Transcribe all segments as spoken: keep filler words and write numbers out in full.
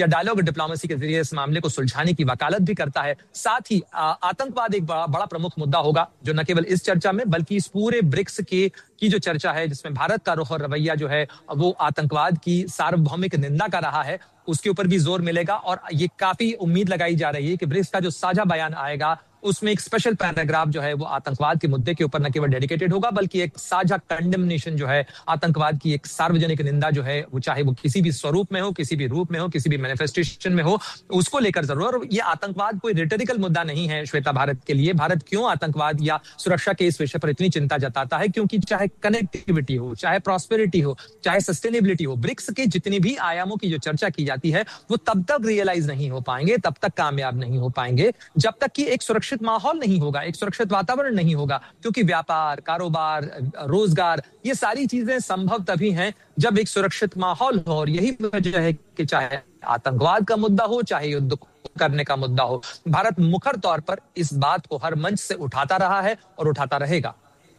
या dialogue diplomacy के जरिए इस मामले को सुलझाने की वकालत भी करता है। साथ ही आतंकवाद एक बड़ा, बड़ा प्रमुख मुद्दा होगा जो न केवल इस चर्चा में बल्कि इस पूरे ब्रिक्स के की जो चर्चा है, जिसमें भारत का रुख और रवैया जो है वो आतंकवाद की सार्वभौमिक निंदा का रहा है, उसके ऊपर भी जोर मिलेगा। और ये काफी उम्मीद लगाई जा रही है कि ब्रिक्स का जो साझा बयान आएगा उसमें एक स्पेशल पैराग्राफ जो है वो आतंकवाद के मुद्दे के ऊपर न केवल डेडिकेटेड होगा बल्कि एक साझा कंडेमनेशन जो है आतंकवाद की, एक सार्वजनिक निंदा जो है वो चाहे वो किसी भी स्वरूप में हो, किसी भी रूप में हो, किसी भी मैनिफेस्टेशन में हो, उसको लेकर जरूर। और ये आतंकवाद कोई रिटोरिकल मुद्दा नहीं है श्वेता भारत के लिए। भारत क्यों आतंकवाद या सुरक्षा के इस विषय पर इतनी चिंता जताता है? क्योंकि चाहे कनेक्टिविटी हो, चाहे प्रॉस्पेरिटी हो, चाहे सस्टेनेबिलिटी हो, ब्रिक्स के जितनी भी आयामों की जो चर्चा की जाती है वो तब तक रियलाइज नहीं हो पाएंगे, तब तक कामयाब नहीं हो पाएंगे जब तक कि एक सुरक्षित माहौल नहीं होगा, एक सुरक्षित वातावरण नहीं होगा। क्योंकि व्यापार, कारोबार, रोजगार, ये सारी चीजें संभव तभी हैं जब एक सुरक्षित माहौल हो। और यही वजह है कि चाहे आतंकवाद का मुद्दा हो, चाहे युद्ध करने का मुद्दा हो, भारत मुखर तौर पर इस बात को हर मंच से उठाता रहा है और उठाता रहेगा।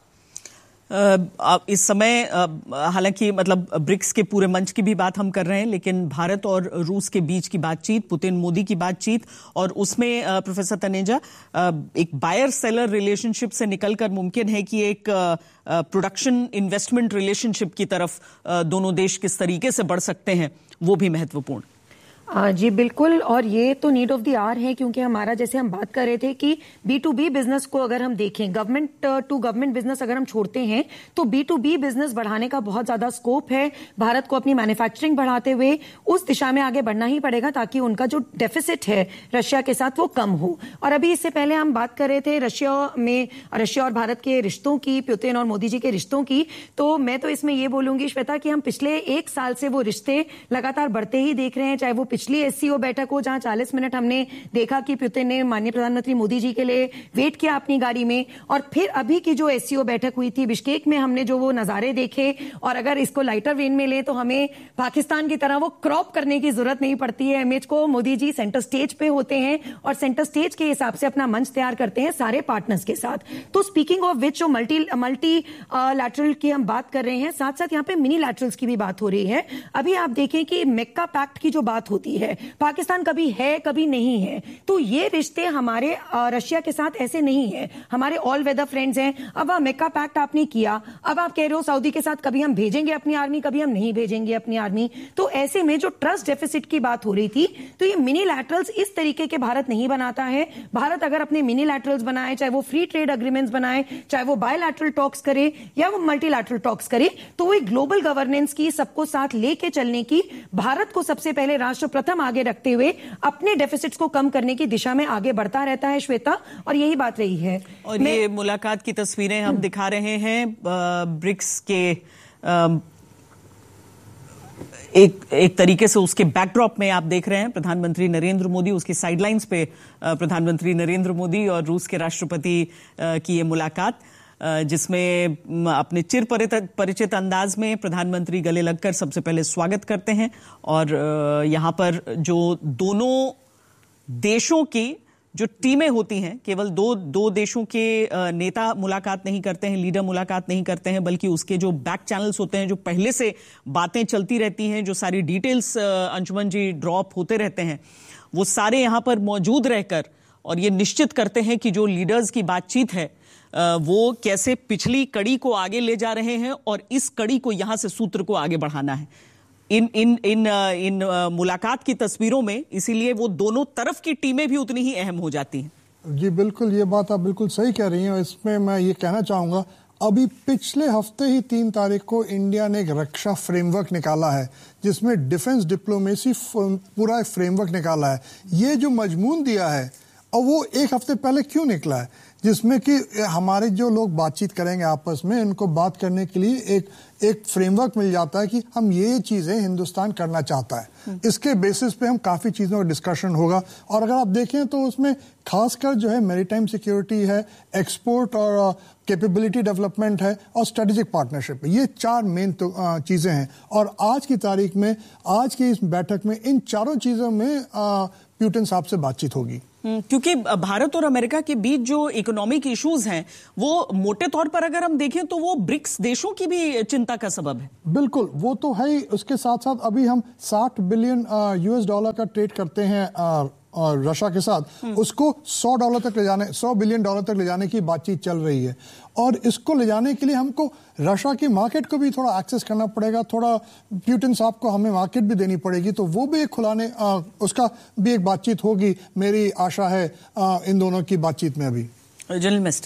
इस समय हालांकि मतलब ब्रिक्स के पूरे मंच की भी बात हम कर रहे हैं, लेकिन भारत और रूस के बीच की बातचीत, पुतिन मोदी की बातचीत, और उसमें प्रोफेसर तनेजा एक बायर सेलर रिलेशनशिप से निकलकर मुमकिन है कि एक प्रोडक्शन इन्वेस्टमेंट रिलेशनशिप की तरफ दोनों देश किस तरीके से बढ़ सकते हैं, वो भी महत्वपूर्ण। जी बिल्कुल, और ये तो नीड ऑफ द आवर है क्योंकि हमारा, जैसे हम बात कर रहे थे कि बी टू बी बिजनेस को अगर हम देखें, गवर्नमेंट टू गवर्नमेंट बिजनेस अगर हम छोड़ते हैं तो बी टू बी बिजनेस बढ़ाने का बहुत ज्यादा स्कोप है। भारत को अपनी मैन्युफैक्चरिंग बढ़ाते हुए उस दिशा में आगे बढ़ना ही पड़ेगा ताकि उनका जो डेफिसिट है रशिया के साथ वो कम हो। और अभी इससे पहले हम बात कर रहे थे रशिया में, रशिया और भारत के रिश्तों की, पुतिन और मोदी जी के रिश्तों की, तो मैं तो इसमें ये बोलूंगी श्वेता कि हम पिछले एक साल से वो रिश्ते लगातार बढ़ते ही देख रहे हैं। चाहे वो पिछली एससीओ बैठक हो जहां चालीस मिनट हमने देखा कि पुतिन ने माननीय प्रधानमंत्री मोदी जी के लिए वेट किया अपनी गाड़ी में, और फिर अभी की जो एससीओ बैठक हुई थी बिश्केक में, हमने जो वो नजारे देखे, और अगर इसको लाइटर वेन में ले तो हमें पाकिस्तान की तरह वो क्रॉप करने की जरूरत नहीं पड़ती है इमेज को। मोदी जी सेंटर स्टेज पे होते हैं और सेंटर स्टेज के हिसाब से अपना मंच तैयार करते हैं सारे पार्टनर्स के साथ। तो स्पीकिंग ऑफ विच, जो मल्टी मल्टी लैटरल की हम बात कर रहे हैं, साथ साथ यहाँ पे मिनी लैटरल्स की भी बात हो रही है। अभी आप देखें कि मेक्का पैक्ट की जो बात होती है, पाकिस्तान कभी है कभी नहीं है, तो ये रिश्ते हमारे रशिया के साथ ऐसे नहीं है, हमारे ऑल वेदर फ्रेंड्स हैं। अब वह मेक्का पैक्ट आपने किया, अब आप कह रहे हो सऊदी के साथ कभी हम भेजेंगे अपनी आर्मी, कभी हम नहीं भेजेंगे अपनी आर्मी। तो ऐसे में जो ट्रस्ट डेफिसिट की बात हो रही थी, तो ये मिनी लैटरल्स इस तरीके के भारत नहीं बनाता है। भारत अगर अपने मिनी लैटरल्स बनाए, चाहे वो फ्री ट्रेड अग्रीमेंट्स बनाए, चाहे वो बायलैटरल टॉक्स करे या वो मल्टीलैटरल टॉक्स करे, तो वो एक ग्लोबल गवर्नेंस की, सबको साथ लेके चलने की, भारत को सबसे पहले राष्ट्र प्रथम आगे रखते हुए अपने डेफिसिट्स को कम करने की दिशा में आगे बढ़ता रहता है श्वेता, और यही बात रही है। और ये मुलाकात की तस्वीरें हम दिखा रहे हैं ब्रिक्स के एक एक तरीके से उसके बैकड्रॉप में आप देख रहे हैं प्रधानमंत्री नरेंद्र मोदी, उसकी साइडलाइंस पे प्रधानमंत्री नरेंद्र मोदी और रूस के राष्ट्रपति की ये मुलाकात, जिसमें अपने चिर परिचित अंदाज में प्रधानमंत्री गले लगकर सबसे पहले स्वागत करते हैं। और यहाँ पर जो दोनों देशों की जो टीमें होती हैं, केवल दो दो देशों के नेता मुलाकात नहीं करते हैं, लीडर मुलाकात नहीं करते हैं, बल्कि उसके जो बैक चैनल्स होते हैं, जो पहले से बातें चलती रहती हैं, जो सारी डिटेल्स अंशुमन जी ड्रॉप होते रहते हैं, वो सारे यहाँ पर मौजूद रहकर और ये निश्चित करते हैं कि जो लीडर्स की बातचीत है वो कैसे पिछली कड़ी को आगे ले जा रहे हैं और इस कड़ी को यहां से सूत्र को आगे बढ़ाना है। इन इन इन इन मुलाकात की तस्वीरों में इसीलिए वो दोनों तरफ की टीमें भी उतनी ही अहम हो जाती हैं। जी बिल्कुल, ये बात आप बिल्कुल सही कह रही हैं। इसमें मैं ये कहना चाहूंगा, अभी पिछले हफ्ते ही तीन तारीख को इंडिया ने एक रक्षा फ्रेमवर्क निकाला है जिसमें डिफेंस डिप्लोमेसी पूरा एक फ्रेमवर्क निकाला है। ये जो मजमून दिया है और वो एक हफ्ते पहले क्यों निकला है, जिसमें कि हमारे जो लोग बातचीत करेंगे आपस में, इनको बात करने के लिए एक एक फ्रेमवर्क मिल जाता है कि हम ये चीजें हिंदुस्तान करना चाहता है। इसके बेसिस पे हम काफी चीजों का डिस्कशन होगा। और अगर आप देखें तो उसमें खासकर जो है मैरीटाइम सिक्योरिटी है, एक्सपोर्ट और कैपेबिलिटी डेवलपमेंट है और स्ट्रेटेजिक पार्टनरशिप है, ये चार मेन तो चीजें हैं। और आज की तारीख में, आज की इस बैठक में इन चारों चीजों में पुतिन साहब से बातचीत होगी। क्योंकि भारत और अमेरिका के बीच जो इकोनॉमिक इश्यूज हैं वो मोटे तौर पर अगर हम देखें तो वो ब्रिक्स देशों की भी चिंता चिंता का सबब है। बिल्कुल, वो तो है ही। उसके साथ साथ अभी हम साठ बिलियन यूएस डॉलर का ट्रेड करते हैं आ, और रशिया के साथ, उसको सौ डॉलर तक ले जाने सौ बिलियन डॉलर तक ले जाने की बातचीत चल रही है। और इसको ले जाने के लिए हमको रशिया की मार्केट को भी थोड़ा एक्सेस करना पड़ेगा, थोड़ा प्यूटिन साहब को हमें मार्केट भी देनी पड़ेगी, तो वो भी एक खुलाने आ, उसका भी एक बातचीत होगी। मेरी आशा है आ, इन दोनों की बातचीत में अभी। जनरल मेस्टन,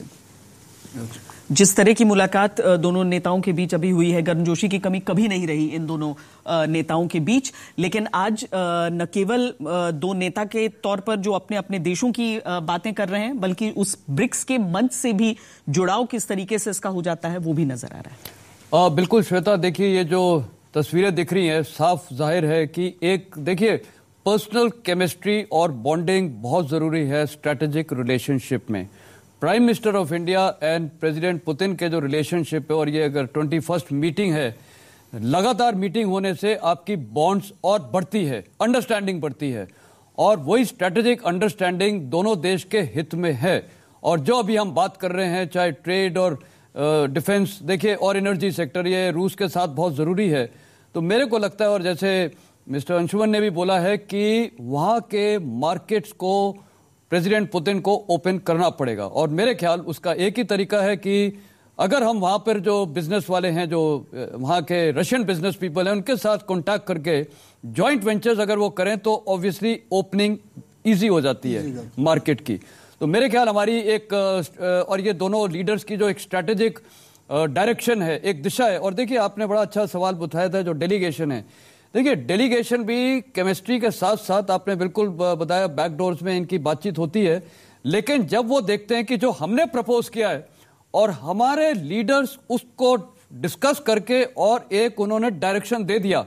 जिस तरह की मुलाकात दोनों नेताओं के बीच अभी हुई है, गर्मजोशी की कमी कभी नहीं रही इन दोनों नेताओं के बीच, लेकिन आज न केवल दो नेता के तौर पर जो अपने अपने देशों की बातें कर रहे हैं, बल्कि उस ब्रिक्स के मंच से भी जुड़ाव किस तरीके से इसका हो जाता है वो भी नजर आ रहा है। आ, बिल्कुल श्वेता, देखिए ये जो तस्वीरें दिख रही हैं, साफ जाहिर है कि एक देखिए पर्सनल केमिस्ट्री और बॉन्डिंग बहुत जरूरी है स्ट्रेटेजिक रिलेशनशिप में। Prime minister of India and president Putin के जो रिलेशनशिप है, और ये अगर ट्वेंटी फर्स्ट मीटिंग है, लगातार मीटिंग होने से आपकी बॉन्ड्स और बढ़ती है, अंडरस्टैंडिंग बढ़ती है, और वही स्ट्रेटेजिक अंडरस्टैंडिंग दोनों देश के हित में है। और जो अभी हम बात कर रहे हैं, चाहे ट्रेड और डिफेंस देखिए और एनर्जी सेक्टर, ये रूस के साथ बहुत जरूरी है। तो मेरे को लगता है, और जैसे मिस्टर अंशुमन ने भी बोला है, कि वहां के मार्केट्स को प्रेसिडेंट पुतिन को ओपन करना पड़ेगा। और मेरे ख्याल उसका एक ही तरीका है कि अगर हम वहां पर जो बिजनेस वाले हैं, जो वहां के रशियन बिजनेस पीपल हैं, उनके साथ कांटेक्ट करके जॉइंट वेंचर्स अगर वो करें तो ऑब्वियसली ओपनिंग इजी हो जाती है मार्केट की। तो मेरे ख्याल हमारी एक, और ये दोनों लीडर्स की जो एक स्ट्रैटेजिक डायरेक्शन है, एक दिशा है। और देखिए आपने बड़ा अच्छा सवाल उठाया था, जो डेलीगेशन है, देखिए डेलीगेशन भी केमिस्ट्री के साथ साथ आपने बिल्कुल बताया बैकडोर्स में इनकी बातचीत होती है, लेकिन जब वो देखते हैं कि जो हमने प्रपोज किया है और हमारे लीडर्स उसको डिस्कस करके और एक उन्होंने डायरेक्शन दे दिया,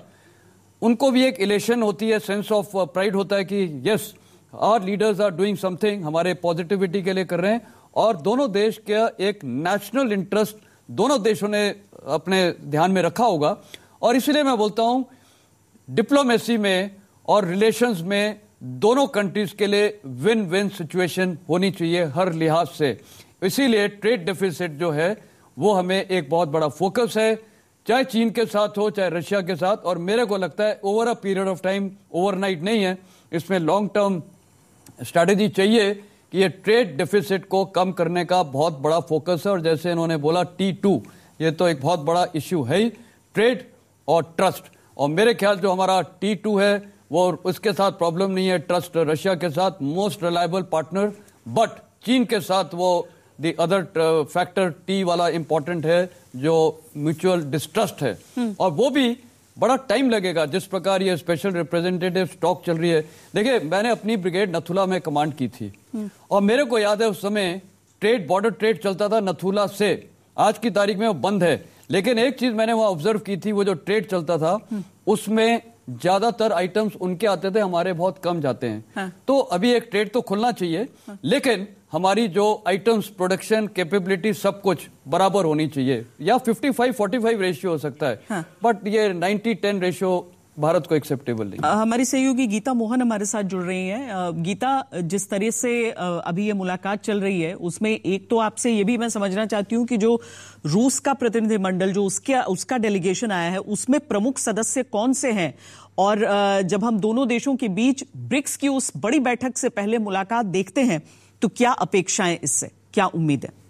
उनको भी एक इलेशन होती है, सेंस ऑफ प्राइड होता है कि yes our leaders are doing something, हमारे पॉजिटिविटी के लिए कर रहे हैं। और दोनों देश का एक नेशनल इंटरेस्ट दोनों देशों ने अपने ध्यान में रखा होगा। और इसलिए मैं बोलता हूं डिप्लोमेसी में और रिलेशंस में दोनों कंट्रीज के लिए विन विन सिचुएशन होनी चाहिए हर लिहाज से। इसीलिए ट्रेड डेफिसिट जो है वो हमें एक बहुत बड़ा फोकस है, चाहे चीन के साथ हो चाहे रशिया के साथ। और मेरे को लगता है over a period of time, overnight नहीं है, इसमें लॉन्ग टर्म स्ट्रैटेजी चाहिए कि ये ट्रेड डेफिसिट को कम करने का बहुत बड़ा फोकस है। और जैसे इन्होंने बोला टी टू, ये तो एक बहुत बड़ा इश्यू है ही, ट्रेड और ट्रस्ट। और मेरे ख्याल जो हमारा टी टू है वो उसके साथ प्रॉब्लम नहीं है, ट्रस्ट रशिया के साथ मोस्ट रिलायबल पार्टनर, बट चीन के साथ वो द अदर फैक्टर टी वाला इंपॉर्टेंट है जो म्यूचुअल डिस्ट्रस्ट है। और वो भी बड़ा टाइम लगेगा, जिस प्रकार ये स्पेशल रिप्रेजेंटेटिव स्टॉक चल रही है। देखिए मैंने अपनी ब्रिगेड नथुला में कमांड की थी और मेरे को याद है उस समय ट्रेड बॉर्डर ट्रेड चलता था नथुला से, आज की तारीख में वो बंद है। लेकिन एक चीज मैंने वहां ऑब्जर्व की थी, वो जो ट्रेड चलता था उसमें ज्यादातर आइटम्स उनके आते थे, हमारे बहुत कम जाते हैं। हाँ। तो अभी एक ट्रेड तो खुलना चाहिए, हाँ। लेकिन हमारी जो आइटम्स प्रोडक्शन कैपेबिलिटी सब कुछ बराबर होनी चाहिए, या fifty five forty five ratio हो सकता है, हाँ। बट ये नाइंटी टेन रेशियो भारत को एक्सेप्टेबल नहीं। आ, हमारी सहयोगी गीता मोहन हमारे साथ जुड़ रही हैं। आ, गीता, जिस तरह से आ, अभी ये मुलाकात चल रही है उसमें एक तो आपसे ये भी मैं समझना चाहती हूँ कि जो रूस का प्रतिनिधिमंडल जो उसके उसका डेलीगेशन आया है उसमें प्रमुख सदस्य कौन से हैं, और आ, जब हम दोनों देशों के बीच ब्रिक्स की उस बड़ी बैठक से पहले मुलाकात देखते हैं तो क्या अपेक्षाएं, इससे क्या उम्मीद है?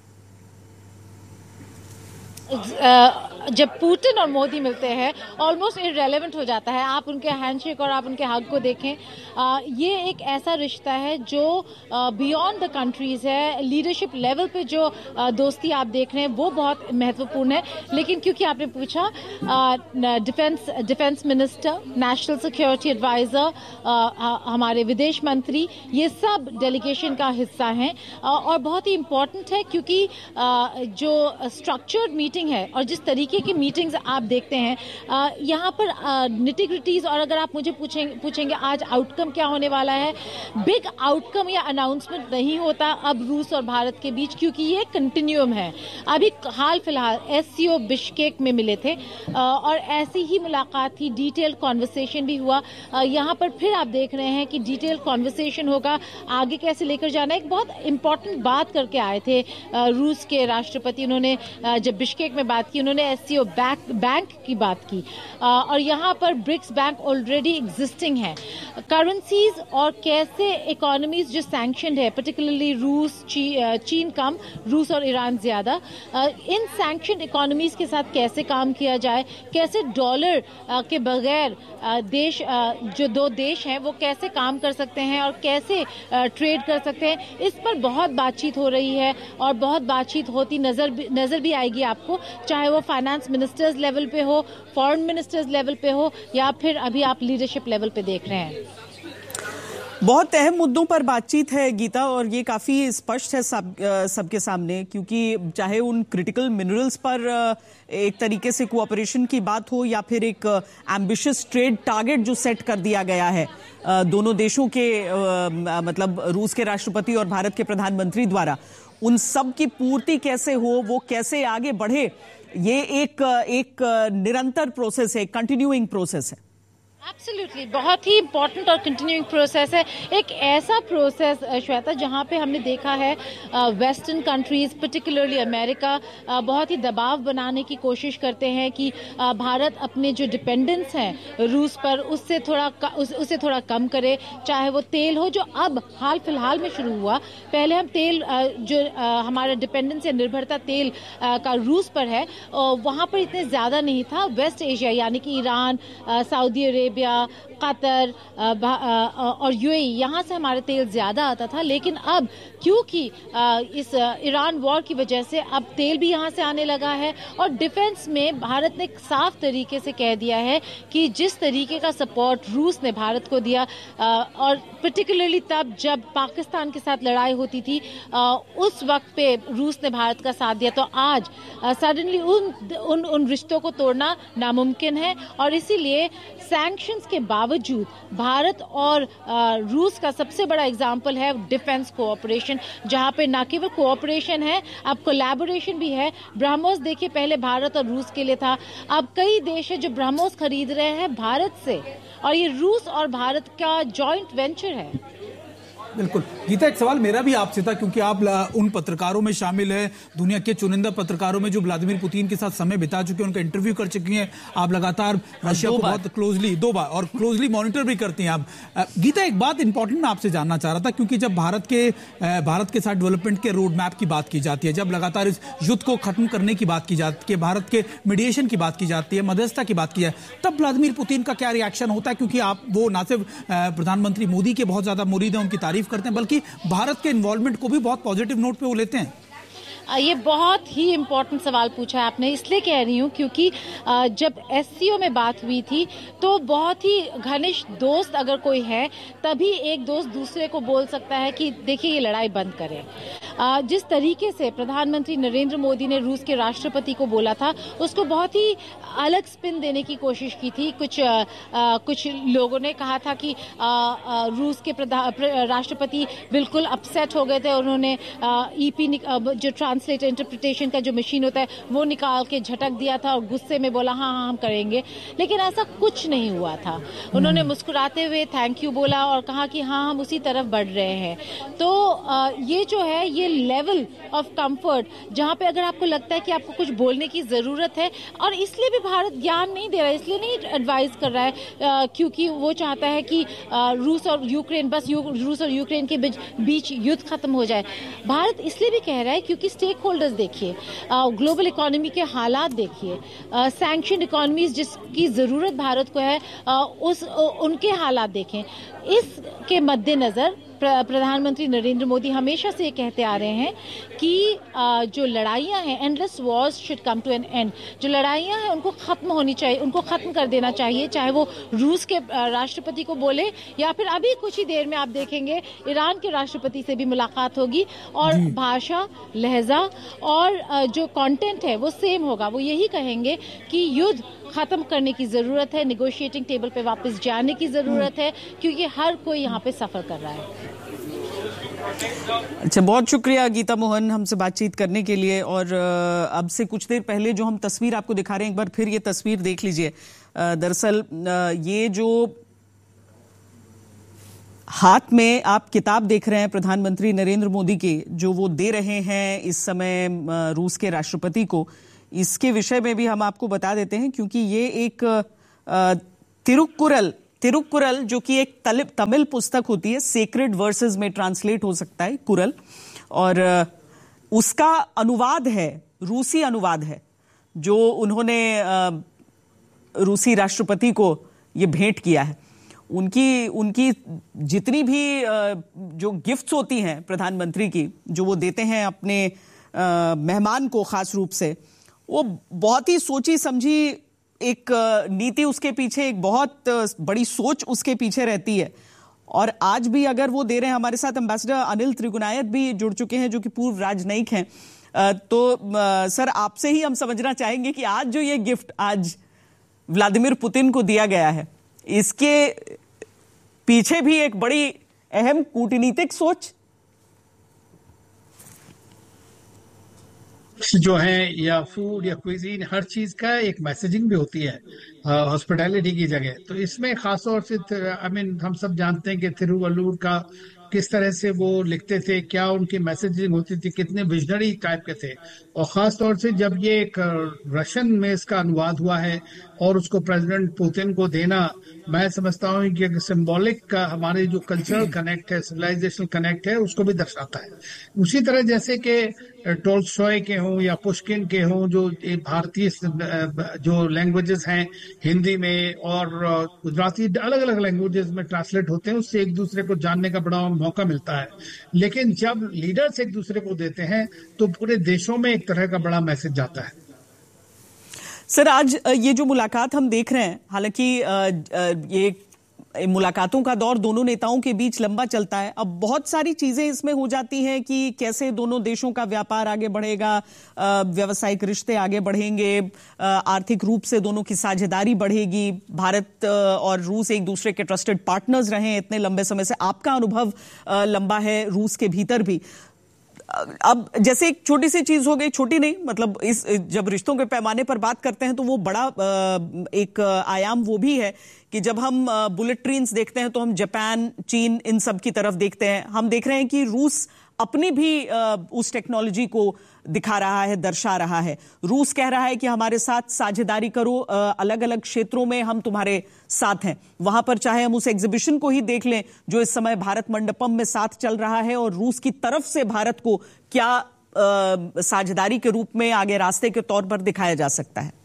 जब पुतिन और मोदी मिलते हैं ऑलमोस्ट इररेलेवेंट हो जाता है। आप उनके हैंडशेक और आप उनके हग को देखें, आ, ये एक ऐसा रिश्ता है जो बियॉन्ड द कंट्रीज है। लीडरशिप लेवल पे जो आ, दोस्ती आप देख रहे हैं वो बहुत महत्वपूर्ण है। लेकिन क्योंकि आपने पूछा, defence defence minister, national security adviser, हमारे विदेश मंत्री, ये सब डेलीगेशन का हिस्सा हैं और बहुत ही इम्पोर्टेंट है क्योंकि आ, जो स्ट्रक्चर्ड मीटिंग है और जिस तरीके की मीटिंग्स आप देखते हैं, यहाँ पर निटिग्रिटीज, और अगर आप मुझे पूछेंगे पूछेंगे आज आउटकम क्या होने वाला है, बिग आउटकम या अनाउंसमेंट नहीं होता अब रूस और भारत के बीच, क्योंकि ये कंटिन्यूम है। अभी हाल फिलहाल एससीओ बिश्केक में मिले थे और ऐसी ही मुलाकात थी, डिटेल कॉन्वर्सेशन भी हुआ। यहाँ पर फिर आप देख रहे हैं कि डिटेल कॉन्वर्सेशन होगा, आगे कैसे लेकर जाना। एक बहुत इंपॉर्टेंट बात करके आए थे रूस के राष्ट्रपति, उन्होंने जब बिश्केक हैंडशेक में बात की, उन्होंने एससीओ बैंक की बात की, और यहाँ पर ब्रिक्स बैंक ऑलरेडी एग्जिस्टिंग है। करेंसीज और कैसे इकोनॉमीज जो सैंक्शनड है, पर्टिकुलरली रूस, ची, चीन कम, रूस और ईरान ज्यादा, इन सैंक्शनड इकोनॉमीज के साथ कैसे काम किया जाए, कैसे डॉलर के बगैर देश, जो दो देश हैं वो कैसे काम कर सकते हैं और कैसे ट्रेड कर सकते हैं, इस पर बहुत बातचीत हो रही है और बहुत बातचीत होती नजर भी, नजर भी आएगी आपको, चाहे वो फाइनेंस मिनिस्टर्स लेवल पे हो, फॉरेन मिनिस्टर्स लेवल पे हो, या फिर अभी आप लीडरशिप लेवल पे देख रहे हैं। बहुत अहम मुद्दों पर बातचीत है गीता, और ये काफी स्पष्ट है सब सबके सामने, क्योंकि चाहे उन क्रिटिकल मिनरल्स पर एक तरीके से कोऑपरेशन की बात हो या फिर एक एम्बिशियस ट्रेड टारगेट जो सेट कर दिया गया है दोनों देशों के, मतलब रूस के राष्ट्रपति और भारत के प्रधानमंत्री द्वारा, उन सब की पूर्ति कैसे हो, वो कैसे आगे बढ़े, ये एक एक निरंतर प्रोसेस है, कंटिन्यूइंग प्रोसेस है। एब्सोल्युटली, बहुत ही इंपॉर्टेंट और कंटिन्यूइंग प्रोसेस है। एक ऐसा प्रोसेस श्वेता जहां पे हमने देखा है वेस्टर्न कंट्रीज, पर्टिकुलरली अमेरिका, बहुत ही दबाव बनाने की कोशिश करते हैं कि आ, भारत अपने जो डिपेंडेंस हैं रूस पर उससे थोड़ा उस, उससे थोड़ा कम करे, चाहे वो तेल हो, जो अब हाल फिलहाल में शुरू हुआ। पहले हम तेल आ, जो आ, हमारा डिपेंडेंस या निर्भरता तेल आ, का रूस पर है, वहां पर इतने ज्यादा नहीं था। वेस्ट एशिया यानी कि ईरान, सऊदी अरेबिया, कतर और यूएई, यहां से हमारे तेल ज्यादा आता था, लेकिन अब क्योंकि इस ईरान वॉर की वजह से अब तेल भी यहां से आने लगा है, और डिफेंस में भारत ने साफ तरीके से कह दिया है कि जिस तरीके का सपोर्ट रूस ने भारत को दिया, और पर्टिकुलरली तब जब पाकिस्तान के साथ लड़ाई होती थी, उस वक्त पे रूस ने भारत का साथ दिया, तो आज सडनली उन उन उन रिश्तों को तोड़ना नामुमकिन है। और इसीलिए सैंक्शंस के बावजूद भारत और रूस का सबसे बड़ा एग्जाम्पल है डिफेंस कोऑपरेशन, जहां पे न केवल कोऑपरेशन है, अब कोलैबोरेशन भी है। ब्रह्मोस देखिए, पहले भारत और रूस के लिए था, अब कई देश है जो ब्रह्मोस खरीद रहे हैं भारत से, और ये रूस और भारत का जॉइंट वेंचर है। बिल्कुल गीता, एक सवाल मेरा भी आपसे था, क्योंकि आप उन पत्रकारों में शामिल हैं, दुनिया के चुनिंदा पत्रकारों में जो व्लादिमीर पुतिन के साथ समय बिता चुके हैं, उनका इंटरव्यू कर चुकी हैं आप, लगातार रशिया को बहुत क्लोजली, दो बार, और क्लोजली मॉनिटर भी करती हैं आप। गीता, एक बात इंपॉर्टेंट मैं आपसे जानना चाह रहा था, क्योंकि जब भारत के भारत के साथ डेवलपमेंट के रोड मैप की बात की जाती है, जब लगातार इस युद्ध को खत्म करने की बात की जाती है, भारत के मीडिएशन की बात की जाती है, मध्यस्थता की बात की जाए, तब व्लादिमीर पुतिन का क्या रिएक्शन होता है? क्योंकि आप वो ना सिर्फ प्रधानमंत्री मोदी के बहुत ज्यादा मुरीद हैं, उनकी तारीफ करते हैं, बल्कि भारत के इन्वॉल्वमेंट को भी बहुत पॉजिटिव नोट पे वो लेते हैं। ये बहुत ही इम्पोर्टेंट सवाल पूछा है आपने, इसलिए कह रही हूँ क्योंकि जब एससीओ में बात हुई थी तो बहुत ही घनिष्ठ दोस्त अगर कोई है तभी एक दोस्त दूसरे को बोल सकता है कि देखिए ये लड़ाई बंद करें। जिस तरीके से प्रधानमंत्री नरेंद्र मोदी ने रूस के राष्ट्रपति को बोला था, उसको बहुत ही अलग स्पिन देने की कोशिश की थी। कुछ आ, कुछ लोगों ने कहा था कि आ, आ, रूस के राष्ट्रपति बिल्कुल अपसेट हो गए थे, उन्होंने ईपी जो ट्रांसलेटर इंटरप्रिटेशन का जो मशीन होता है वो निकाल के झटक दिया था और गुस्से में बोला हाँ हाँ हम करेंगे, लेकिन ऐसा कुछ नहीं हुआ था। उन्होंने मुस्कुराते हुए थैंक यू बोला और कहा कि हाँ हम उसी तरफ बढ़ रहे हैं। तो आ, ये जो है ये लेवल ऑफ कंफर्ट, जहां पे अगर आपको लगता है कि आपको कुछ बोलने की जरूरत है, और इसलिए भी भारत ज्ञान नहीं दे रहा है, इसलिए नहीं एडवाइस कर रहा है आ, क्योंकि वो चाहता है कि आ, रूस और यूक्रेन बस यू, रूस और यूक्रेन के बीच युद्ध खत्म हो जाए। भारत इसलिए भी कह रहा है क्योंकि स्टेक होल्डर्स देखिए, ग्लोबल इकोनॉमी के हालात देखिए, सैंक्शन इकोनॉमीज जिसकी जरूरत भारत को है आ, उस उनके हालात देखें। इसके मद्देनजर प्रधानमंत्री नरेंद्र मोदी हमेशा से कहते आ रहे हैं कि जो लड़ाइयां हैं, endless Wars should come to N and. जो लड़ाइयां हैं उनको खत्म होनी चाहिए, उनको खत्म कर देना चाहिए, चाहे वो रूस के राष्ट्रपति को बोले या फिर अभी कुछ ही देर में आप देखेंगे ईरान के राष्ट्रपति से भी मुलाकात होगी और भाषा, लहजा और जो कंटेंट है वो सेम होगा। वो यही कहेंगे कि युद्ध खत्म करने की जरूरत है, नेगोशिएटिंग टेबल पे वापस जाने की जरूरत है, क्योंकि हर कोई यहाँ पे सफर कर रहा है। अच्छा, बहुत शुक्रिया गीता मोहन हमसे बातचीत करने के लिए। और अब से कुछ देर पहले जो हम तस्वीर आपको दिखा रहे हैं, एक बार फिर ये तस्वीर देख लीजिए। दरअसल ये जो हाथ में आप किताब देख रहे हैं प्रधानमंत्री नरेंद्र मोदी की, जो वो दे रहे हैं इस समय रूस के राष्ट्रपति को, इसके विषय में भी हम आपको बता देते हैं, क्योंकि ये एक तिरुक्कुरल तिरुक्कुरल जो कि एक तमिल पुस्तक होती है, सेक्रेड वर्सेस में ट्रांसलेट हो सकता है कुरल, और उसका अनुवाद है, रूसी अनुवाद है, जो उन्होंने रूसी राष्ट्रपति को ये भेंट किया है। उनकी उनकी जितनी भी जो गिफ्ट्स होती हैं प्रधानमंत्री की, जो वो देते हैं अपने मेहमान को खास रूप से, वो बहुत ही सोची समझी एक नीति उसके पीछे, एक बहुत बड़ी सोच उसके पीछे रहती है। और आज भी अगर वो दे रहे हैं, हमारे साथ एम्बेसडर अनिल त्रिगुनायत भी जुड़ चुके हैं जो कि पूर्व राजनयिक हैं। तो सर, आपसे ही हम समझना चाहेंगे कि आज जो ये गिफ्ट आज व्लादिमीर पुतिन को दिया गया है, इसके पीछे भी एक बड़ी अहम कूटनीतिक सोच जो है, या फूड या क्विजीन, हर चीज का एक मैसेजिंग भी होती है हॉस्पिटैलिटी की जगह। तो इसमें खासतौर से आई मीन हम सब जानते हैं कि तिरुवल्लुवर का किस तरह से वो लिखते थे, क्या उनकी मैसेजिंग होती थी, कितने विजनरी टाइप के थे। और खास तौर से जब ये एक रशियन में इसका अनुवाद हुआ है और उसको प्रेसिडेंट पुतिन को देना, मैं समझता हूँ कि एक सिंबॉलिक का हमारे जो कल्चरल कनेक्ट है, सिविलाइजेशनल कनेक्ट है, उसको भी दर्शाता है। उसी तरह जैसे कि टोल्स्टॉय के हों या पुश्किन के हों, जो भारतीय जो लैंग्वेजेस हैं हिंदी में और गुजराती, अलग अलग लैंग्वेजेस में ट्रांसलेट होते हैं, उससे एक दूसरे को जानने का बड़ा मौका मिलता है। लेकिन जब लीडर्स एक दूसरे को देते हैं तो पूरे देशों में एक तरह का बड़ा मैसेज जाता है। सर, आज ये जो मुलाकात हम देख रहे हैं, हालांकि ये मुलाकातों का दौर दोनों नेताओं के बीच लंबा चलता है। अब बहुत सारी चीजें इसमें हो जाती हैं कि कैसे दोनों देशों का व्यापार आगे बढ़ेगा, व्यावसायिक रिश्ते आगे बढ़ेंगे, आर्थिक रूप से दोनों की साझेदारी बढ़ेगी। भारत और रूस एक दूसरे के ट्रस्टेड पार्टनर्स रहे हैं इतने लंबे समय से, आपका अनुभव लंबा है रूस के भीतर भी। अब जैसे एक छोटी सी चीज हो गई, छोटी नहीं मतलब, इस जब रिश्तों के पैमाने पर बात करते हैं तो वो बड़ा एक आयाम वो भी है कि जब हम बुलेट ट्रेन्स देखते हैं तो हम जापान, चीन, इन सब की तरफ देखते हैं। हम देख रहे हैं कि रूस अपनी भी उस टेक्नोलॉजी को दिखा रहा है, दर्शा रहा है। रूस कह रहा है कि हमारे साथ साझेदारी करो, अलग अलग क्षेत्रों में हम तुम्हारे साथ हैं। वहां पर चाहे हम उस एग्जीबिशन को ही देख लें जो इस समय भारत मंडपम में साथ चल रहा है, और रूस की तरफ से भारत को क्या साझेदारी के रूप में आगे रास्ते के तौर पर दिखाया जा सकता है।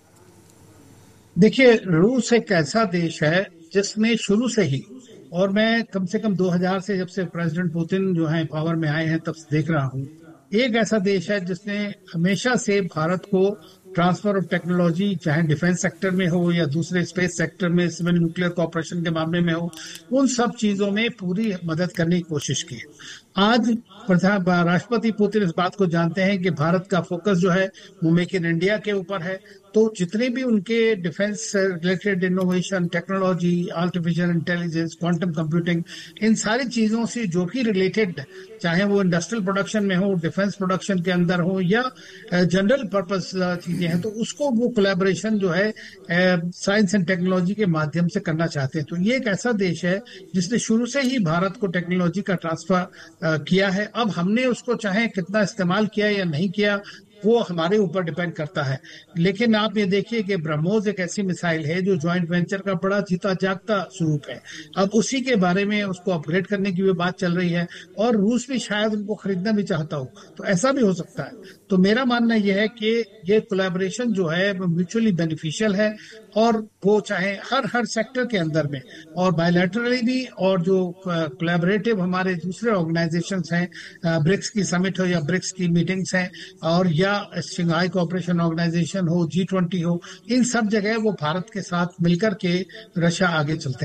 देखिए, रूस एक ऐसा देश है जिसने शुरू से ही, और मैं कम से कम दो हज़ार से जब से प्रेसिडेंट पुतिन जो है पावर में आए हैं तब से देख रहा हूं, एक ऐसा देश है जिसने हमेशा से भारत को ट्रांसफर ऑफ टेक्नोलॉजी, चाहे डिफेंस सेक्टर में हो या दूसरे स्पेस सेक्टर में, सिविल न्यूक्लियर कॉर्पोरेशन के मामले में हो, उन सब चीजों में पूरी मदद करने की कोशिश की। आज प्रधान राष्ट्रपति पुतिन इस बात को जानते हैं कि भारत का फोकस जो है वो मेक इन इंडिया के ऊपर है। तो जितने भी उनके defence related innovation, technology, artificial intelligence, quantum computing, इन सारी चीजों से जो भी रिलेटेड, चाहे वो इंडस्ट्रियल प्रोडक्शन में हो, डिफेंस प्रोडक्शन के अंदर हो या जनरल पर्पस चीजें हैं, तो उसको वो कोलैबोरेशन जो है साइंस एंड टेक्नोलॉजी के माध्यम से करना चाहते हैं। तो ये एक ऐसा देश है जिसने शुरू से ही भारत को टेक्नोलॉजी का ट्रांसफर किया है। अब हमने उसको चाहे कितना इस्तेमाल किया या नहीं किया, वो हमारे ऊपर डिपेंड करता है। लेकिन आप ये देखिए कि ब्रह्मोस एक ऐसी मिसाइल है जो जॉइंट वेंचर का बड़ा जीता जागता स्वरूप है। अब उसी के बारे में उसको अपग्रेड करने की भी बात चल रही है, और रूस भी शायद उनको खरीदना भी चाहता हो, तो ऐसा भी हो सकता है। तो मेरा मानना यह है कि ये कोलैबोरेशन जो है वो म्यूचुअली बेनिफिशियल है, और वो चाहे हर हर सेक्टर के अंदर में, और बायलैटरली भी, और जो कोलैबोरेटिव हमारे दूसरे ऑर्गेनाइजेशंस हैं, ब्रिक्स की समिट हो या ब्रिक्स की मीटिंग्स हैं, और या शंघाई कोऑपरेशन ऑर्गेनाइजेशन हो, जी ट्वेंटी हो, इन सब जगह वो भारत के साथ मिलकर के रशिया आगे चलते